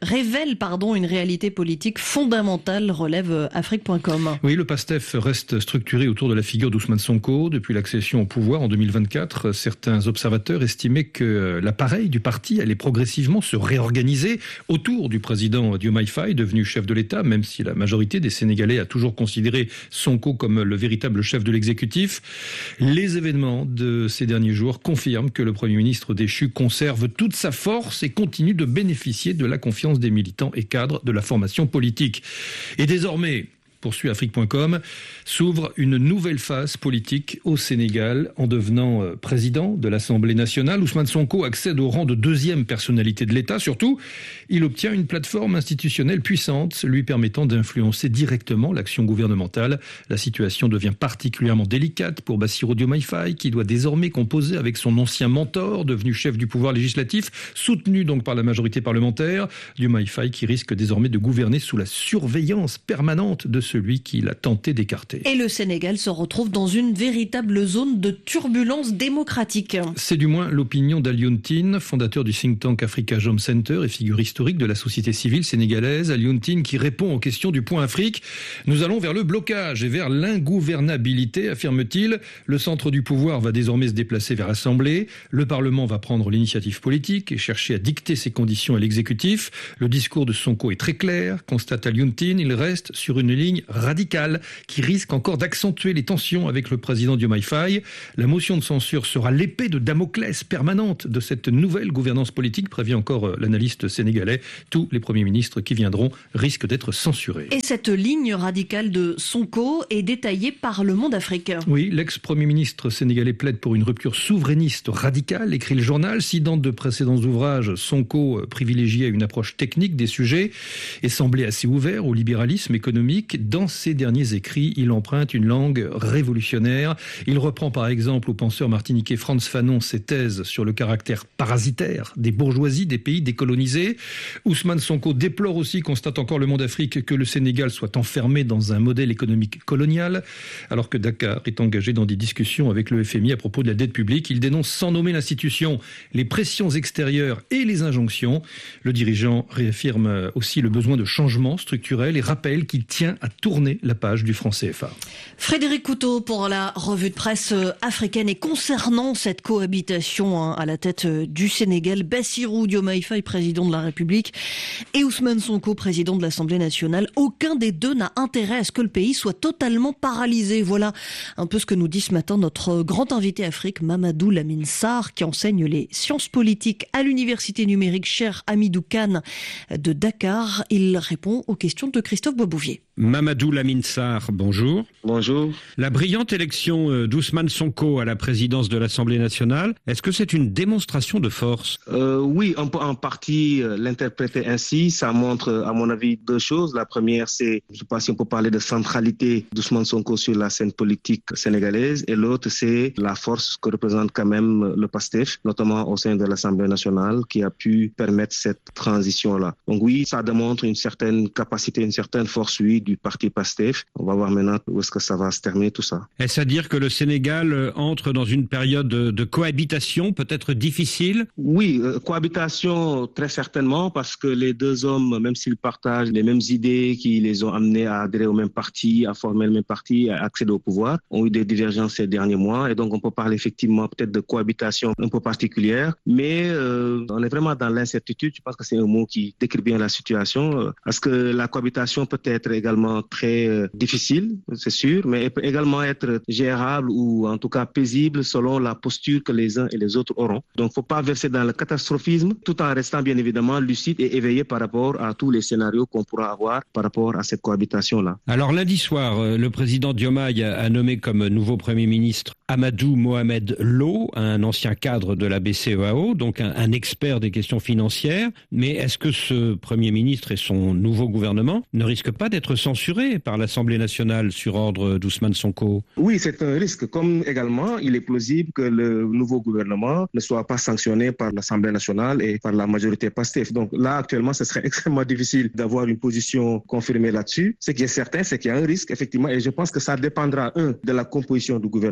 une réalité politique fondamentale, relève Afrique.com. Oui, le PASTEF reste structuré autour de la figure d'Ousmane Sonko. Depuis l'accession au pouvoir en 2024, certains observateurs estimaient que l'appareil du parti allait progressivement se réorganiser autour du président Diomaye Faye, devenu chef de l'État, même si la majorité des Sénégalais a toujours considéré Sonko comme le véritable chef de l'exécutif. Les événements de ces derniers jours confirment que le Premier ministre déchu conserve toute sa force et continue de bénéficier de la confiance des militants et cadres de la formation politique. Et désormais, poursuit Afrique.com, s'ouvre une nouvelle phase politique au Sénégal en devenant président de l'Assemblée nationale. Ousmane Sonko accède au rang de deuxième personnalité de l'État. Surtout, il obtient une plateforme institutionnelle puissante lui permettant d'influencer directement l'action gouvernementale. La situation devient particulièrement délicate pour Bassirou Diomaye Faye, qui doit désormais composer avec son ancien mentor, devenu chef du pouvoir législatif, soutenu donc par la majorité parlementaire. Diomaye Faye qui risque désormais de gouverner sous la surveillance permanente de celui qu'il a tenté d'écarter. Et le Sénégal se retrouve dans une véritable zone de turbulence démocratique. C'est du moins l'opinion d'Alioune Tine, fondateur du think tank Africa Jom Center et figure historique de la société civile sénégalaise. Alioune Tine qui répond aux questions du Point Afrique. Nous allons vers le blocage et vers l'ingouvernabilité, affirme-t-il. Le centre du pouvoir va désormais se déplacer vers l'Assemblée. Le Parlement va prendre l'initiative politique et chercher à dicter ses conditions à l'exécutif. Le discours de Sonko est très clair, constate Alioune Tine. Il reste sur une ligne radicale qui risque encore d'accentuer les tensions avec le président Diomaye Faye. La motion de censure sera l'épée de Damoclès permanente de cette nouvelle gouvernance politique, prévient encore l'analyste sénégalais. Tous les premiers ministres qui viendront risquent d'être censurés. Et cette ligne radicale de Sonko est détaillée par Le Monde Afrique. Oui, l'ex-premier ministre sénégalais plaide pour une rupture souverainiste radicale, écrit le journal. Citant de précédents ouvrages, Sonko privilégiait une approche technique des sujets et semblait assez ouvert au libéralisme économique. Dans ses derniers écrits, il emprunte une langue révolutionnaire. Il reprend par exemple au penseur martiniquais Frantz Fanon ses thèses sur le caractère parasitaire des bourgeoisies des pays décolonisés. Ousmane Sonko déplore aussi, constate encore Le Monde Afrique, que le Sénégal soit enfermé dans un modèle économique colonial, alors que Dakar est engagé dans des discussions avec le FMI à propos de la dette publique. Il dénonce sans nommer l'institution les pressions extérieures et les injonctions. Le dirigeant réaffirme aussi le besoin de changement structurel et rappelle qu'il tient à tourner la page du franc CFA. Frédéric Couteau pour la revue de presse africaine. Et concernant cette cohabitation à la tête du Sénégal, Bassirou Diomaye Faye, président de la République, et Ousmane Sonko, président de l'Assemblée nationale, aucun des deux n'a intérêt à ce que le pays soit totalement paralysé. Voilà un peu ce que nous dit ce matin notre grand invité Afrique, Mamadou Lamine Sarr, qui enseigne les sciences politiques à l'université numérique Cheikh Hamidou Kane de Dakar. Il répond aux questions de Christophe Boisbouvier. Mamadou Lamine Sarr, bonjour. Bonjour. La brillante élection d'Ousmane Sonko à la présidence de l'Assemblée nationale, est-ce que c'est une démonstration de force ? Oui, on peut en partie l'interpréter ainsi. Ça montre, à mon avis, deux choses. La première, c'est, je ne sais pas si on peut parler de centralité d'Ousmane Sonko sur la scène politique sénégalaise. Et l'autre, c'est la force que représente quand même le PASTEF, notamment au sein de l'Assemblée nationale, qui a pu permettre cette transition-là. Donc oui, ça démontre une certaine capacité, une certaine force, oui, du parti PASTEF. On va voir maintenant où est-ce que ça va se terminer tout ça. Est-ce à dire que le Sénégal entre dans une période de cohabitation peut-être difficile ? Oui, cohabitation très certainement, parce que les deux hommes, même s'ils partagent les mêmes idées qui les ont amenés à adhérer au même parti, à former le même parti, à accéder au pouvoir, ont eu des divergences ces derniers mois. Et donc on peut parler effectivement peut-être de cohabitation un peu particulière, mais on est vraiment dans l'incertitude. Je pense que c'est un mot qui décrit bien la situation, parce que la cohabitation peut être également très difficile, c'est sûr, mais elle peut également être gérable ou en tout cas paisible selon la posture que les uns et les autres auront. Donc il ne faut pas verser dans le catastrophisme tout en restant bien évidemment lucide et éveillé par rapport à tous les scénarios qu'on pourra avoir par rapport à cette cohabitation-là. Alors lundi soir, le président Diomaye a nommé comme nouveau Premier ministre Amadou Mohamed Lo, un ancien cadre de la BCEAO, donc un expert des questions financières. Mais est-ce que ce Premier ministre et son nouveau gouvernement ne risquent pas d'être censurés par l'Assemblée nationale sur ordre d'Ousmane Sonko ? Oui, c'est un risque. Comme également, il est plausible que le nouveau gouvernement ne soit pas sanctionné par l'Assemblée nationale et par la majorité PASTEF. Donc là, actuellement, ce serait extrêmement difficile d'avoir une position confirmée là-dessus. Ce qui est certain, c'est qu'il y a un risque, effectivement, et je pense que ça dépendra, un, de la composition du gouvernement, et deux,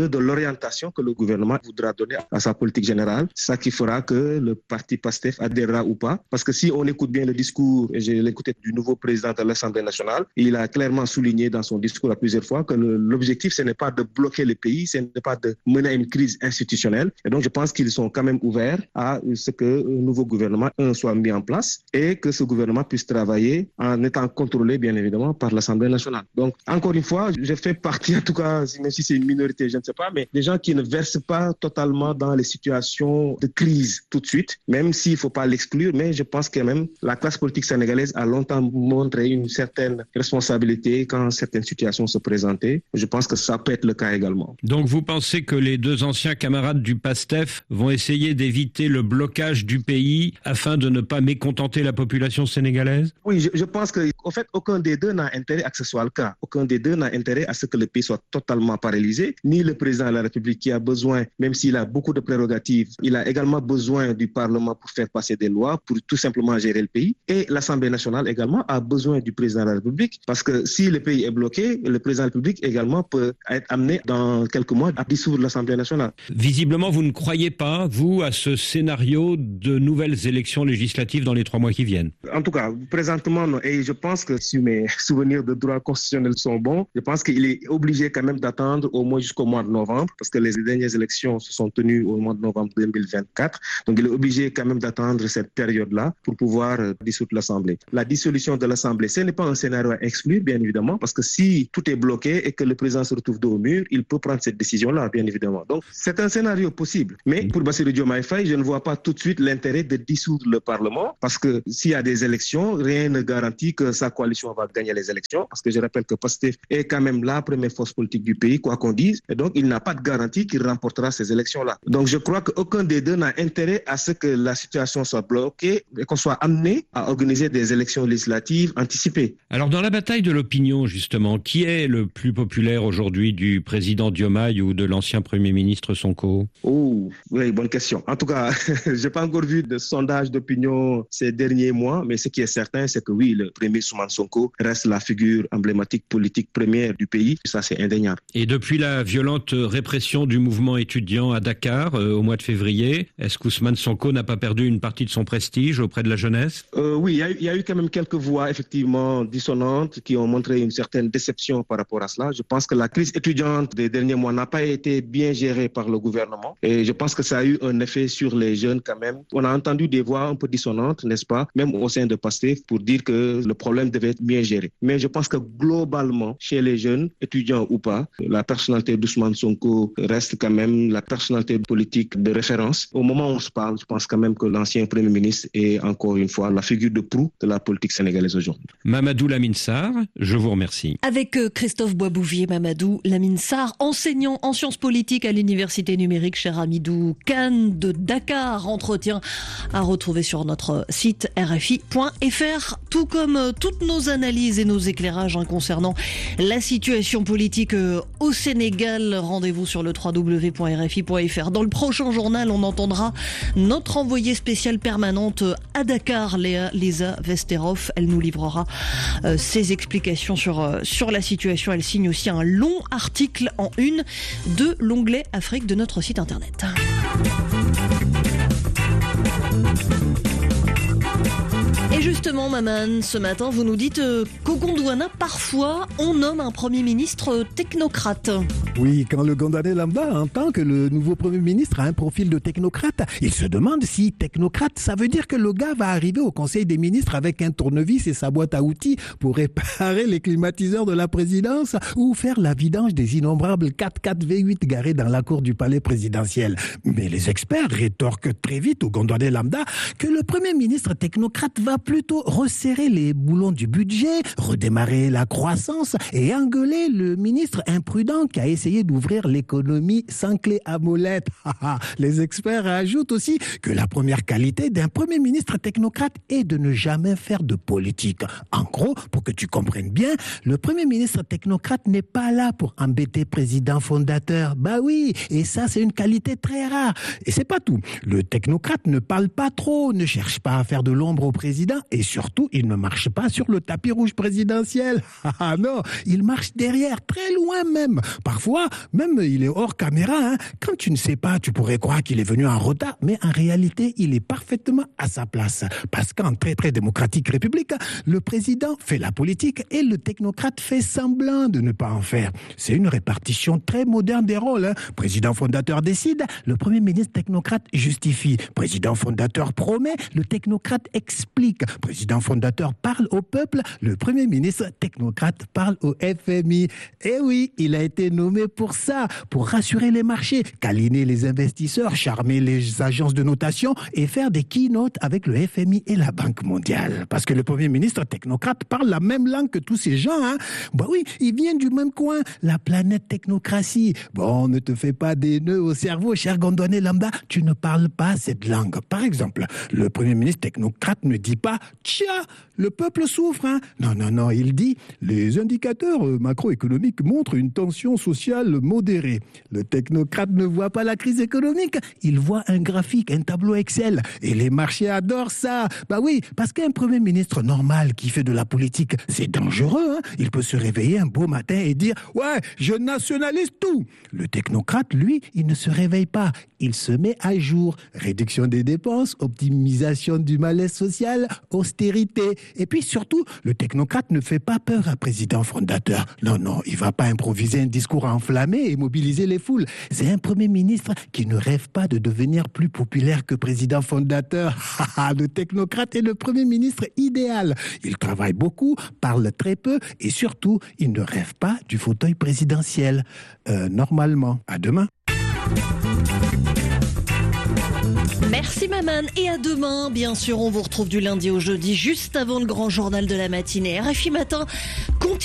dépendre de l'orientation que le gouvernement voudra donner à sa politique générale. C'est ça qui fera que le parti PASTEF adhérera ou pas. Parce que si on écoute bien le discours, et j'ai l'écouté du nouveau président de l'Assemblée nationale, il a clairement souligné dans son discours à plusieurs fois que l'objectif, ce n'est pas de bloquer le pays, ce n'est pas de mener à une crise institutionnelle. Et donc, je pense qu'ils sont quand même ouverts à ce que le nouveau gouvernement soit mis en place et que ce gouvernement puisse travailler en étant contrôlé, bien évidemment, par l'Assemblée nationale. Donc, encore une fois, je fais partie, en tout cas, même si c'est une minorité, je ne sais pas, mais des gens qui ne versent pas totalement dans les situations de crise tout de suite, même s'il ne faut pas l'exclure, mais je pense que même la classe politique sénégalaise a longtemps montré une certaine responsabilité quand certaines situations se présentaient. Je pense que ça peut être le cas également. Donc vous pensez que les deux anciens camarades du PASTEF vont essayer d'éviter le blocage du pays afin de ne pas mécontenter la population sénégalaise? Oui, je pense qu'en fait, aucun des deux n'a intérêt à que ce soit le cas. Aucun des deux n'a intérêt à ce que le pays soit totalement paralysé. Ni le président de la République qui a besoin, même s'il a beaucoup de prérogatives, il a également besoin du Parlement pour faire passer des lois, pour tout simplement gérer le pays. Et l'Assemblée nationale également a besoin du président de la République parce que si le pays est bloqué, le président de la République également peut être amené dans quelques mois à dissoudre l'Assemblée nationale. Visiblement, vous ne croyez pas, vous, à ce scénario de nouvelles élections législatives dans les 3 mois qui viennent? En tout cas, présentement, non. Et je pense que si mes souvenirs de droit constitutionnel sont bons, je pense qu'il est obligé quand même d'attendre au moins jusqu'au mois de novembre parce que les dernières élections se sont tenues au mois de novembre 2024. Donc, il est obligé quand même d'attendre cette période-là pour pouvoir dissoudre l'Assemblée. La dissolution de l'Assemblée, ce n'est pas un scénario à exclure, bien évidemment, parce que si tout est bloqué et que le président se retrouve dos au mur, il peut prendre cette décision-là, bien évidemment. Donc, c'est un scénario possible. Mais pour Bassirou Diomaye Faye, je ne vois pas tout de suite l'intérêt de dissoudre le Parlement parce que s'il y a des élections, rien ne garantit que sa coalition va gagner les élections parce que je rappelle que PASTEF est quand même la première force politique du pays, quoi qu'on dise. Et donc, il n'a pas de garantie qu'il remportera ces élections-là. Donc, je crois qu'aucun des deux n'a intérêt à ce que la situation soit bloquée et qu'on soit amené à organiser des élections législatives anticipées. Alors, dans la bataille de l'opinion, justement, qui est le plus populaire aujourd'hui, du président Diomaye ou de l'ancien Premier ministre Sonko? Oh, oui, bonne question. En tout cas, je n'ai pas encore vu de sondage d'opinion ces derniers mois, mais ce qui est certain, c'est que oui, le Premier ministre Ousmane Sonko reste la figure emblématique politique première du pays. Ça, c'est indéniable. Et depuis la violente répression du mouvement étudiant à Dakar au mois de février, est-ce qu'Ousmane Sonko n'a pas perdu une partie de son prestige auprès de la jeunesse? Oui, il y a eu quand même quelques voix effectivement dissonantes qui ont montré une certaine déception par rapport à cela. Je pense que la crise étudiante des derniers mois n'a pas été bien gérée par le gouvernement et je pense que ça a eu un effet sur les jeunes quand même. On a entendu des voix un peu dissonantes, n'est-ce pas, même au sein de PASTEF pour dire que le problème devait être bien géré. Mais je pense que globalement, chez les jeunes, étudiants ou pas, la personnalité d'Ousmane Sonko reste quand même la personnalité politique de référence. Au moment où on se parle, je pense quand même que l'ancien Premier ministre est encore une fois la figure de proue de la politique sénégalaise aujourd'hui. Mamadou Lamine Sarr, je vous remercie. Avec Christophe Boisbouvier, Mamadou Lamine Sarr, enseignant en sciences politiques à l'université numérique Cheikh Hamidou Kane de Dakar. Entretien à retrouver sur notre site rfi.fr, tout comme toutes nos analyses et nos éclairages concernant la situation politique au Sénégal. Rendez-vous sur le www.rfi.fr. Dans le prochain journal, on entendra notre envoyée spéciale permanente à Dakar, Lisa Vesterov. Elle nous livrera ses explications sur la situation. Elle signe aussi un long article en une de l'onglet Afrique de notre site internet. Et justement, Maman, ce matin, vous nous dites qu'au Gondwana, parfois, on nomme un Premier ministre technocrate. Oui, quand le Gondwanais lambda entend que le nouveau Premier ministre a un profil de technocrate, il se demande si technocrate, ça veut dire que le gars va arriver au Conseil des ministres avec un tournevis et sa boîte à outils pour réparer les climatiseurs de la présidence ou faire la vidange des innombrables 4x4 V8 garés dans la cour du palais présidentiel. Mais les experts rétorquent très vite au Gondwanais lambda que le Premier ministre technocrate va plutôt resserrer les boulons du budget, redémarrer la croissance et engueuler le ministre imprudent qui a essayé d'ouvrir l'économie sans clé à molette. Les experts ajoutent aussi que la première qualité d'un Premier ministre technocrate est de ne jamais faire de politique. En gros, pour que tu comprennes bien, le Premier ministre technocrate n'est pas là pour embêter président fondateur. Bah oui, et ça c'est une qualité très rare. Et c'est pas tout. Le technocrate ne parle pas trop, ne cherche pas à faire de l'ombre au président et surtout, il ne marche pas sur le tapis rouge présidentiel. Ah non, il marche derrière, très loin même. Parfois, même il est hors caméra. Quand tu ne sais pas, tu pourrais croire qu'il est venu en retard, mais en réalité, il est parfaitement à sa place. Parce qu'en très démocratique république, le président fait la politique et le technocrate fait semblant de ne pas en faire. C'est une répartition très moderne des rôles. Président fondateur décide, le premier ministre technocrate justifie. Président fondateur promet, le technocrate explique. Président fondateur parle au peuple, le premier ministre technocrate parle au FMI. Et oui, il a été nommé pour ça, pour rassurer les marchés, câliner les investisseurs, charmer les agences de notation et faire des keynotes avec le FMI et la Banque mondiale. Parce que le premier ministre technocrate parle la même langue que tous ces gens. Oui, ils viennent du même coin, la planète technocratie. Bon, ne te fais pas des nœuds au cerveau, cher Gondwané Lambda, tu ne parles pas cette langue. Par exemple, le premier ministre technocrate ne dit pas « Tcha, le peuple souffre ». Non, il dit « Les indicateurs macroéconomiques montrent une tension sociale modérée ». Le technocrate ne voit pas la crise économique, il voit un graphique, un tableau Excel. Et les marchés adorent ça. Oui, parce qu'un premier ministre normal qui fait de la politique, c'est dangereux. Il peut se réveiller un beau matin et dire « Ouais, je nationalise tout ». Le technocrate, lui, il ne se réveille pas. Il se met à jour. Réduction des dépenses, optimisation du malaise social, austérité. Et puis surtout, le technocrate ne fait pas peur à président fondateur. Non, il ne va pas improviser un discours enflammé et mobiliser les foules. C'est un premier ministre qui ne rêve pas de devenir plus populaire que président fondateur. Le technocrate est le premier ministre idéal. Il travaille beaucoup, parle très peu et surtout, il ne rêve pas du fauteuil présidentiel. Normalement. À demain. Merci Maman et à demain. Bien sûr, on vous retrouve du lundi au jeudi juste avant le grand journal de la matinée. RFI Matin continue.